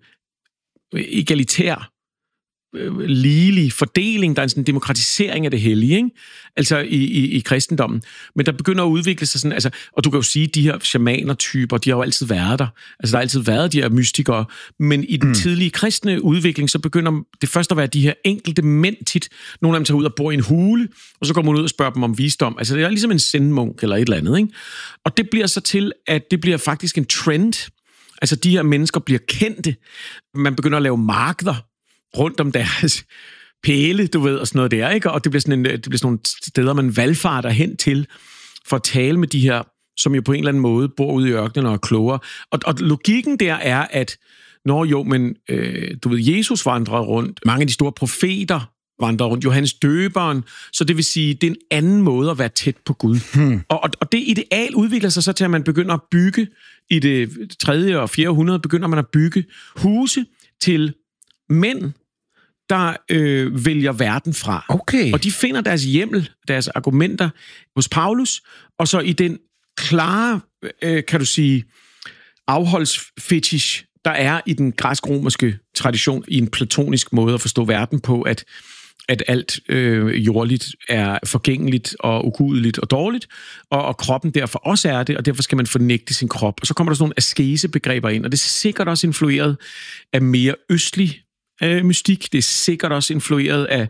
egalitær, øh, ligelig fordeling, der er en sådan demokratisering af det hellige, ikke? Altså i, i, i kristendommen. Men der begynder at udvikle sig sådan, altså, og du kan jo sige, de her shamaner-typer, de har jo altid været der. Altså der har altid været de her mystikere, men i den mm. tidlige kristne udvikling, så begynder det først at være de her enkelte mænd tit. Nogle af dem tager ud og bor i en hule, og så går man ud og spørger dem om visdom. Altså det er ligesom en zen-munk eller et eller andet, ikke? Og det bliver så til, at det bliver faktisk en trend. Altså de her mennesker bliver kendte. Man begynder at lave markeder rundt om deres pæle, du ved, og sådan noget der, ikke? Og det bliver sådan, en, det bliver sådan nogle steder, man valgfarter hen til for at tale med de her, som jo på en eller anden måde bor ude i ørkenen og er klogere. Og, og logikken der er, at når jo, men øh, du ved, Jesus vandrede rundt, mange af de store profeter vandrede rundt, Johannes Døberen, så det vil sige, det er en anden måde at være tæt på Gud. Hmm. Og, og, og det ideal udvikler sig så til, at man begynder at bygge, i det tredje og fjerde århundrede, begynder man at bygge huse til mænd, der øh, vælger verden fra.
Okay.
Og de finder deres hjemmel, deres argumenter hos Paulus, og så i den klare, øh, kan du sige, afholdsfetish, der er i den græsk-romerske tradition, i en platonisk måde at forstå verden på, at, at alt øh, jordligt er forgængeligt og ugudeligt og dårligt, og, og kroppen derfor også er det, og derfor skal man fornægte sin krop. Og så kommer der sådan nogle askesebegreber ind, og det er sikkert også influeret af mere østlig øh, mystik. Det er sikkert også influeret af,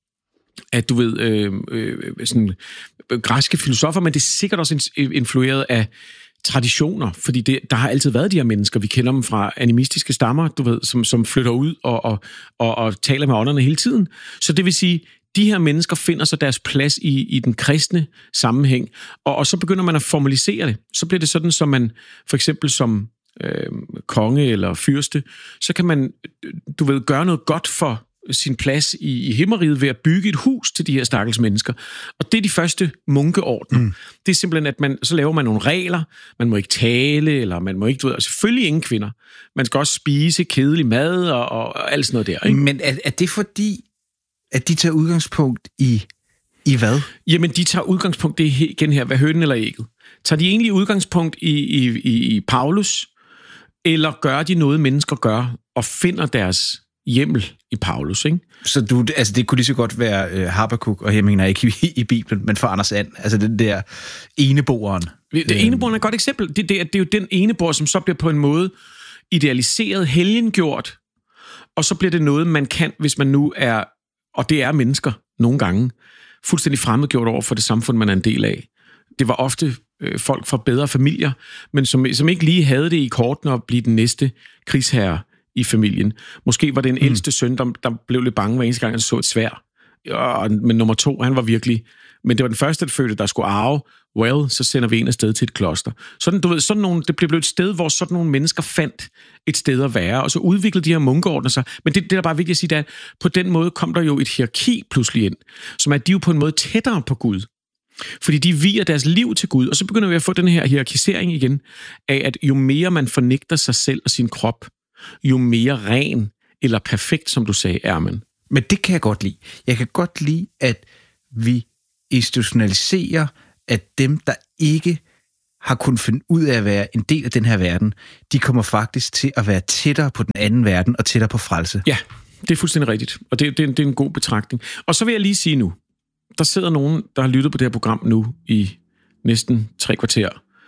af du ved, øh, øh, sådan øh, græske filosofer, men det er sikkert også influeret af traditioner, fordi det, der har altid været de her mennesker. Vi kender dem fra animistiske stammer, du ved, som, som flytter ud og, og, og, og taler med ånderne hele tiden. Så det vil sige, de her mennesker finder så deres plads i, i den kristne sammenhæng, og, og så begynder man at formalisere det. Så bliver det sådan, som man for eksempel som øh, konge eller fyrste, så kan man, du ved, gøre noget godt for sin plads i, i himmeriget ved at bygge et hus til de her stakkels mennesker. Og det er de første munkeordner. Mm. Det er simpelthen, at man, så laver man nogle regler. Man må ikke tale, eller man må ikke, du ved, selvfølgelig ingen kvinder. Man skal også spise kedelig mad og, og, og alt sådan noget der, ikke?
Men er, er det fordi, at de tager udgangspunkt i, i hvad?
Jamen, de tager udgangspunkt, det er igen her, hvad hønen eller ægget. Tager de egentlig udgangspunkt i, i, i, i Paulus, eller gør de noget, mennesker gør, og finder deres hjemmel i Paulus, ikke?
Så du, altså det kunne lige så godt være øh, Habakuk, og jeg mener ikke i, i Bibelen, men for Anders And, altså den der eneboeren.
Det eneboeren er et godt eksempel. Det, det, det er jo den eneboer, som så bliver på en måde idealiseret, helgengjort, og så bliver det noget, man kan, hvis man nu er, og det er mennesker nogle gange, fuldstændig fremmedgjort over for det samfund, man er en del af. Det var ofte øh, folk fra bedre familier, men som, som ikke lige havde det i kortene at blive den næste krigsherre i familien. Måske var det en mm. ældste søn, der, der blev lidt bange hver eneste gang, han så et sværd. Ja, men nummer to, han var virkelig... Men det var den første, der fødte, der skulle arve. Well, så sender vi en afsted til et kloster. Sådan, du ved, sådan nogle, det blev et sted, hvor sådan nogle mennesker fandt et sted at være, og så udviklede de her munkeordner sig. Men det, det der er bare vigtigt at sige, at på den måde kom der jo et hierarki pludselig ind, som er de jo på en måde tættere på Gud. Fordi de vier deres liv til Gud, og så begynder vi at få den her hierarkisering igen, af at jo mere man fornægter sig selv og sin krop, jo mere ren eller perfekt, som du sagde, er man.
Men det kan jeg godt lide. Jeg kan godt lide, at vi institutionaliserer, at dem, der ikke har kunnet finde ud af at være en del af den her verden, de kommer faktisk til at være tættere på den anden verden og tættere på frelse.
Ja, det er fuldstændig rigtigt, og det, det, det er en god betragtning. Og så vil jeg lige sige nu, der sidder nogen, der har lyttet på det her program nu i næsten tre kvarter,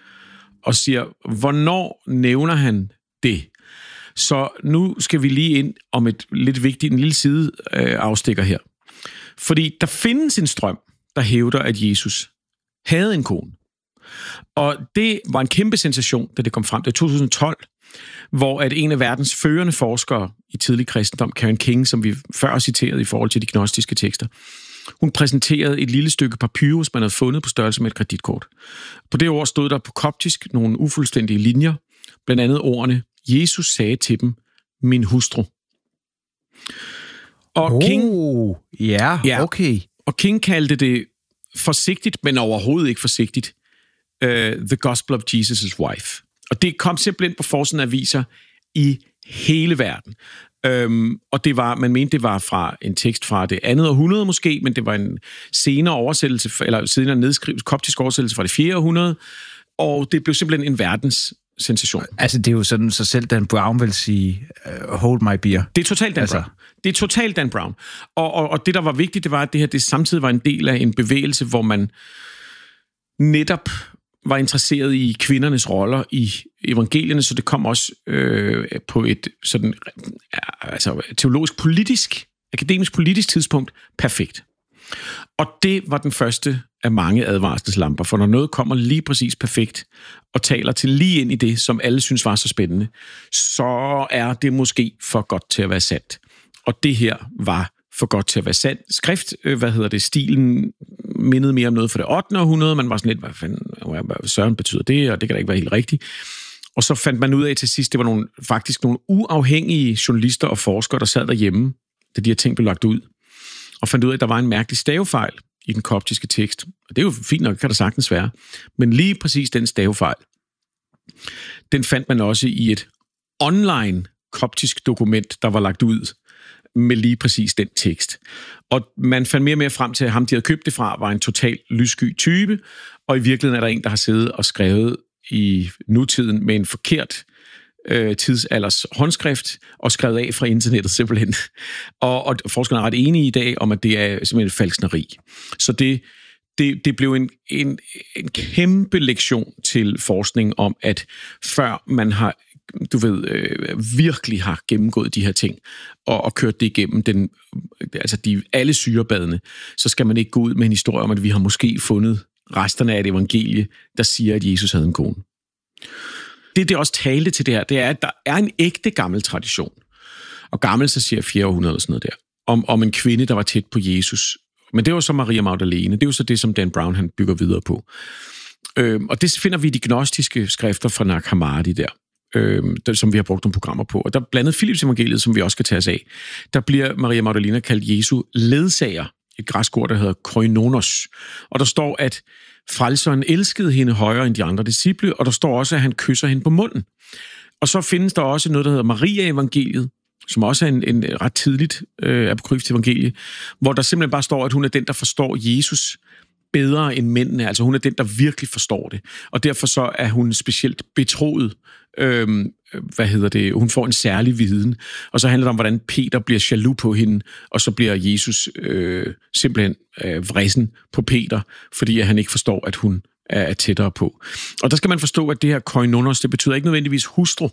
og siger, hvornår nævner han det? Så nu skal vi lige ind om et lidt vigtigt, en lille side øh, afstikker her. Fordi der findes en strøm, der hævder, at Jesus havde en kone. Og det var en kæmpe sensation, da det kom frem. Det er to tusind og tolv, hvor at en af verdens førende forskere i tidlig kristendom, Karen King, som vi før citerede i forhold til de gnostiske tekster, hun præsenterede et lille stykke papyrus, man havde fundet på størrelse med et kreditkort. På det ord stod der på koptisk nogle ufuldstændige linjer, blandt andet ordene, Jesus sagde til dem, min hustru. Og
oh,
King,
ja,
ja,
okay.
Og King kaldte det forsigtigt, men overhovedet ikke forsigtigt, uh, The Gospel of Jesus' Wife. Og det kom simpelthen på forsiden af aviser i hele verden. Øhm, og det var, man mente, det var fra en tekst fra det andet århundrede måske, men det var en senere oversættelse, eller senere nedskrivet koptisk oversættelse fra det fjerde århundrede, og det blev simpelthen en verdens sensation.
Altså, det er jo sådan, så selv Dan Brown vil sige, uh, hold my beer.
Det er totalt Dan
altså.
Brown. Det er totalt Dan Brown. Og, og, og det, der var vigtigt, det var, at det her det samtidig var en del af en bevægelse, hvor man netop var interesseret i kvindernes roller i evangelierne, så det kom også øh, på et sådan altså teologisk politisk, akademisk politisk tidspunkt perfekt. Og det var den første af mange advarselslamper, for når noget kommer lige præcis perfekt og taler til lige ind i det, som alle synes var så spændende, så er det måske for godt til at være sandt. Og det her var for godt til at være sandt. Skrift, øh, hvad hedder det, stilen mindede mere om noget fra det ottende århundrede. Man var sådan lidt, hvad fanden, hvad søren betyder det, og det kan da ikke være helt rigtigt. Og så fandt man ud af til sidst, det var nogle, faktisk nogle uafhængige journalister og forskere, der sad derhjemme, da de her ting blev lagt ud, og fandt ud af, at der var en mærkelig stavefejl i den koptiske tekst. Og det er jo fint nok, kan der sagtens være. Men lige præcis den stavefejl, den fandt man også i et online koptisk dokument, der var lagt ud med lige præcis den tekst. Og man fandt mere og mere frem til, at ham, de havde købt det fra, var en total lyssky type, og i virkeligheden er der en, der har siddet og skrevet i nutiden med en forkert øh, tidsalders håndskrift, og skrevet af fra internettet simpelthen. Og, og forskerne er ret enige i dag om, at det er simpelthen et falskneri. Så det, det, det blev en, en, en kæmpe lektion til forskning om, at før man har du ved, øh, virkelig har gennemgået de her ting, og, og kørt det igennem den, altså de, alle syrebadene, så skal man ikke gå ud med en historie om, at vi har måske fundet resterne af et evangelie, der siger, at Jesus havde en kone. Det, det også talte til det her, det er, at der er en ægte gammel tradition. Og gammel, så siger fjerde århundrede og sådan noget der, om, om en kvinde, der var tæt på Jesus. Men det var så Maria Magdalene. Det er jo så det, som Dan Brown han bygger videre på. Øhm, og det finder vi i de gnostiske skrifter fra Nag Hammadi der. Øh, som vi har brugt nogle programmer på. Og der blandet Philips evangeliet, som vi også skal tage os af, der bliver Maria Magdalena kaldt Jesu ledsager, et græsk ord, der hedder koinonos. Og der står, at frelseren elskede hende højere end de andre disciple, og der står også, at han kysser hende på munden. Og så findes der også noget, der hedder Maria-evangeliet, som også er en, en ret tidligt øh, apokryft evangelie, hvor der simpelthen bare står, at hun er den, der forstår Jesus bedre end mændene. Altså hun er den, der virkelig forstår det. Og derfor så er hun specielt betroet. Øhm, hvad hedder det? Hun får en særlig viden. Og så handler det om, hvordan Peter bliver jaloux på hende, og så bliver Jesus øh, simpelthen øh, vresen på Peter, fordi at han ikke forstår, at hun er tættere på. Og der skal man forstå, at det her koinonos, det betyder ikke nødvendigvis hustru.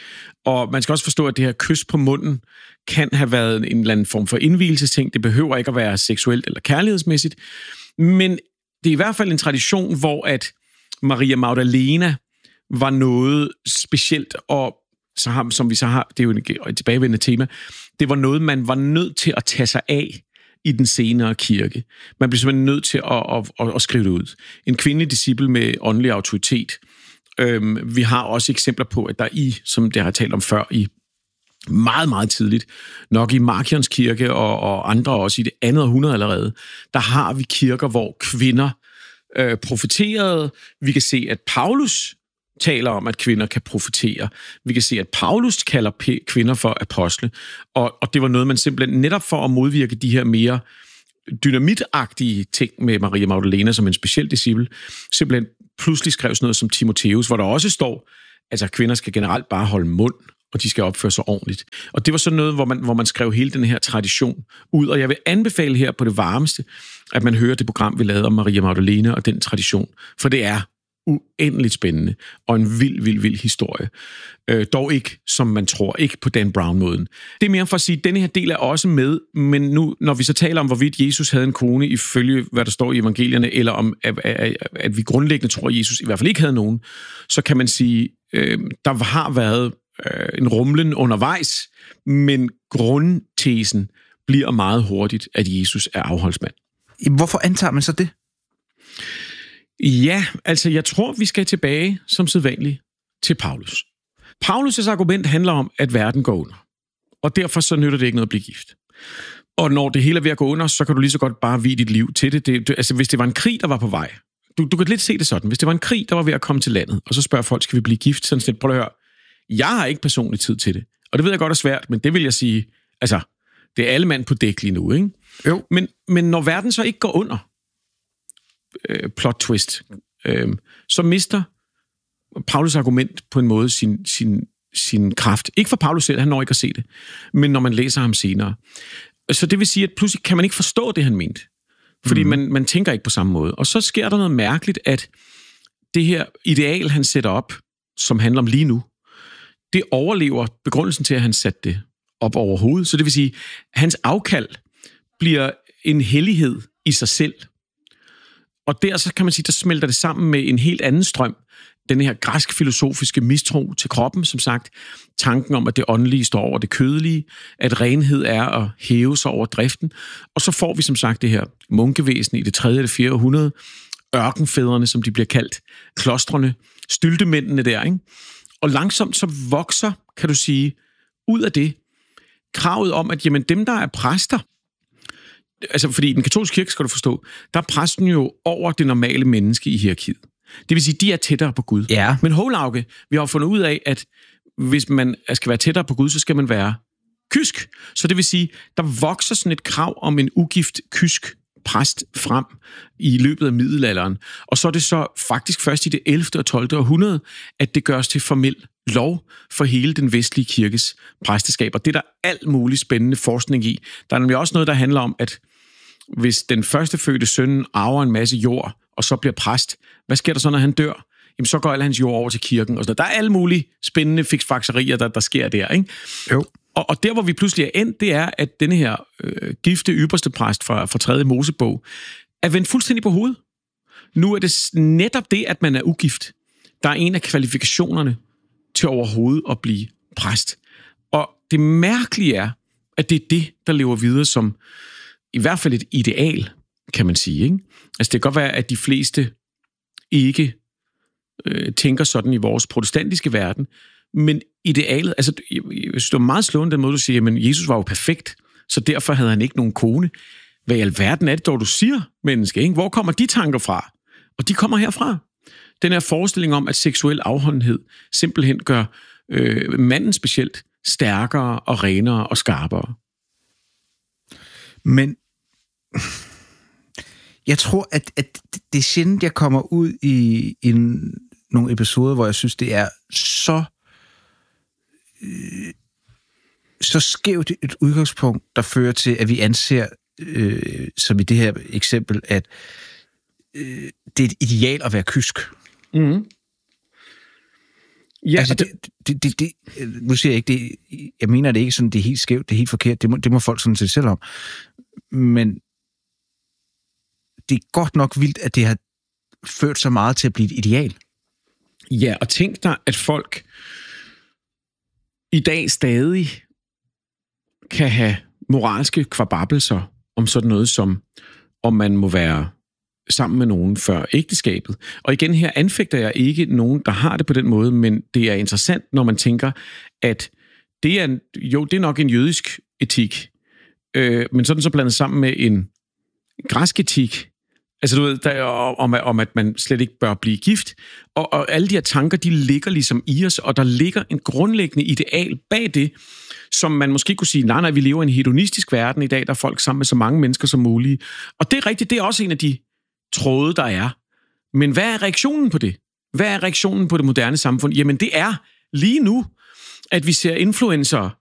Og man skal også forstå, at det her kys på munden kan have været en eller anden form for indvielsesting. Det behøver ikke at være seksuelt eller kærlighedsmæssigt. Men det er i hvert fald en tradition, hvor at Maria Magdalena var noget specielt, og så har, som vi så har, det er jo et tilbagevendende tema, det var noget, man var nødt til at tage sig af i den senere kirke. Man blev simpelthen nødt til at, at, at, at skrive det ud. En kvindelig disciple med åndelig autoritet. Øhm, vi har også eksempler på, at der i, som det har talt om før, i meget, meget tidligt, nok i Markions kirke og, og andre også i det andet århundrede allerede, der har vi kirker, hvor kvinder øh, profeterede. Vi kan se, at Paulus taler om, at kvinder kan profetere. Vi kan se, at Paulus kalder p- kvinder for apostle, og, og det var noget, man simpelthen netop for at modvirke de her mere dynamitagtige ting med Maria Magdalena som en speciel disciple, simpelthen pludselig skrev sådan noget som Timotheus, hvor der også står, altså kvinder skal generelt bare holde mund, og de skal opføre sig ordentligt. Og det var sådan noget, hvor man, hvor man skrev hele den her tradition ud, og jeg vil anbefale her på det varmeste, at man hører det program, vi lavede om Maria Magdalena og den tradition, for det er uendeligt spændende, og en vild, vild, vild historie. Øh, dog ikke, som man tror, ikke på Dan Brown-måden. Det er mere for at sige, at denne her del er også med, men nu, når vi så taler om, hvorvidt Jesus havde en kone, ifølge hvad der står i evangelierne, eller om, at, at, at vi grundlæggende tror, at Jesus i hvert fald ikke havde nogen, så kan man sige, øh, der har været øh, en rumlen undervejs, men grundtesen bliver meget hurtigt, at Jesus er afholdsmand.
Hvorfor antager man så det?
Ja, altså jeg tror, vi skal tilbage som sædvanligt til Paulus. Paulus' argument handler om, at verden går under. Og derfor så nytter det ikke noget at blive gift. Og når det hele er ved at gå under, så kan du lige så godt bare vie dit liv til det. det, det altså hvis det var en krig, der var på vej. Du, du kan lidt se det sådan. Hvis det var en krig, der var ved at komme til landet, og så spørger folk, skal vi blive gift? Sådan set, prøv at høre. Jeg har ikke personlig tid til det. Og det ved jeg godt er svært, men det vil jeg sige, altså, det er alle mand på dæk lige nu, ikke?
Jo.
Men, men når verden så ikke går under, øh, plot twist, øh, så mister Paulus argument på en måde sin, sin, sin kraft. Ikke for Paulus selv, han når ikke at se det, men når man læser ham senere. Så det vil sige, at pludselig kan man ikke forstå det, han mente. Fordi mm. man, man tænker ikke på samme måde. Og så sker der noget mærkeligt, at det her ideal, han sætter op, som handler om lige nu, det overlever begrundelsen til, at han satte det op overhovedet. Så det vil sige, at hans afkald bliver en hellighed i sig selv. Og der så kan man sige, der smelter det sammen med en helt anden strøm. Den her græsk-filosofiske mistro til kroppen, som sagt. Tanken om, at det åndelige står over det kødelige. At renhed er at hæve sig over driften. Og så får vi som sagt det her munkevæsen i det tredje eller fjerde århundrede. Ørkenfædrene, som de bliver kaldt. Klostrene. Styltemændene der, ikke? Og langsomt så vokser, kan du sige, ud af det, kravet om, at jamen, dem, der er præster, altså fordi i den katolske kirke, skal du forstå, der er præsten jo over det normale menneske i hierarkiet. Det vil sige, de er tættere på Gud.
Ja.
Men Hovlauke, vi har fundet ud af, at hvis man skal være tættere på Gud, så skal man være kysk. Så det vil sige, der vokser sådan et krav om en ugift kysk præst frem i løbet af middelalderen. Og så er det så faktisk først i det ellevte og tolvte århundrede, at det gøres til formel lov for hele den vestlige kirkes præsteskab. Og det er der alt muligt spændende forskning i. Der er nemlig også noget, der handler om, at hvis den førstefødte søn arver en masse jord, og så bliver præst, hvad sker der så, når han dør? Jamen, så går alle hans jord over til kirken. Og så der er alle mulige spændende fiksfakserier, der, der sker der, ikke?
Jo.
Og, og der, hvor vi pludselig er endt, det er, at denne her øh, gifte ypperste præst fra, fra tredje Mosebog er vendt fuldstændig på hovedet. Nu er det netop det, at man er ugift, der er en af kvalifikationerne til overhovedet at blive præst. Og det mærkelige er, at det er det, der lever videre som i hvert fald et ideal, kan man sige, ikke? Altså, det kan godt være, at de fleste ikke øh, tænker sådan i vores protestantiske verden, men idealet, altså, jeg synes, det var meget slående den måde, du siger, men Jesus var jo perfekt, så derfor havde han ikke nogen kone. Hvad i alverden er det dog, du siger, menneske, ikke? Hvor kommer de tanker fra? Og de kommer herfra. Den her forestilling om, at seksuel afholdenhed simpelthen gør øh, manden specielt stærkere og renere og skarpere.
Men jeg tror, at, at det er sjældent, jeg kommer ud i en, nogle episoder, hvor jeg synes, det er så øh, så skævt et udgangspunkt, der fører til, at vi anser, øh, som i det her eksempel, at øh, det er et ideal at være kysk.
Mm. Ja,
altså, det, det, det, det, nu siger jeg ikke det, jeg mener det ikke sådan, det er helt skævt, det er helt forkert, det må, det må folk sådan set selv om. Men det er godt nok vildt, at det har ført så meget til at blive et ideal.
Ja, og tænk dig, at folk i dag stadig kan have moralske kvababelser om sådan noget som, om man må være sammen med nogen før ægteskabet. Og igen her anfægter jeg ikke nogen, der har det på den måde, men det er interessant, når man tænker, at det er, en, jo, det er nok en jødisk etik, øh, men sådan så blandet sammen med en græsk etik, altså du ved, der, om, om at man slet ikke bør blive gift, og, og alle de her tanker, de ligger ligesom i os, og der ligger en grundlæggende ideal bag det, som man måske kunne sige, nej, nej, vi lever i en hedonistisk verden i dag, der er folk sammen med så mange mennesker som muligt. Og det er rigtigt, det er også en af de tråde, der er. Men hvad er reaktionen på det? Hvad er reaktionen på det moderne samfund? Jamen, det er lige nu, at vi ser influencer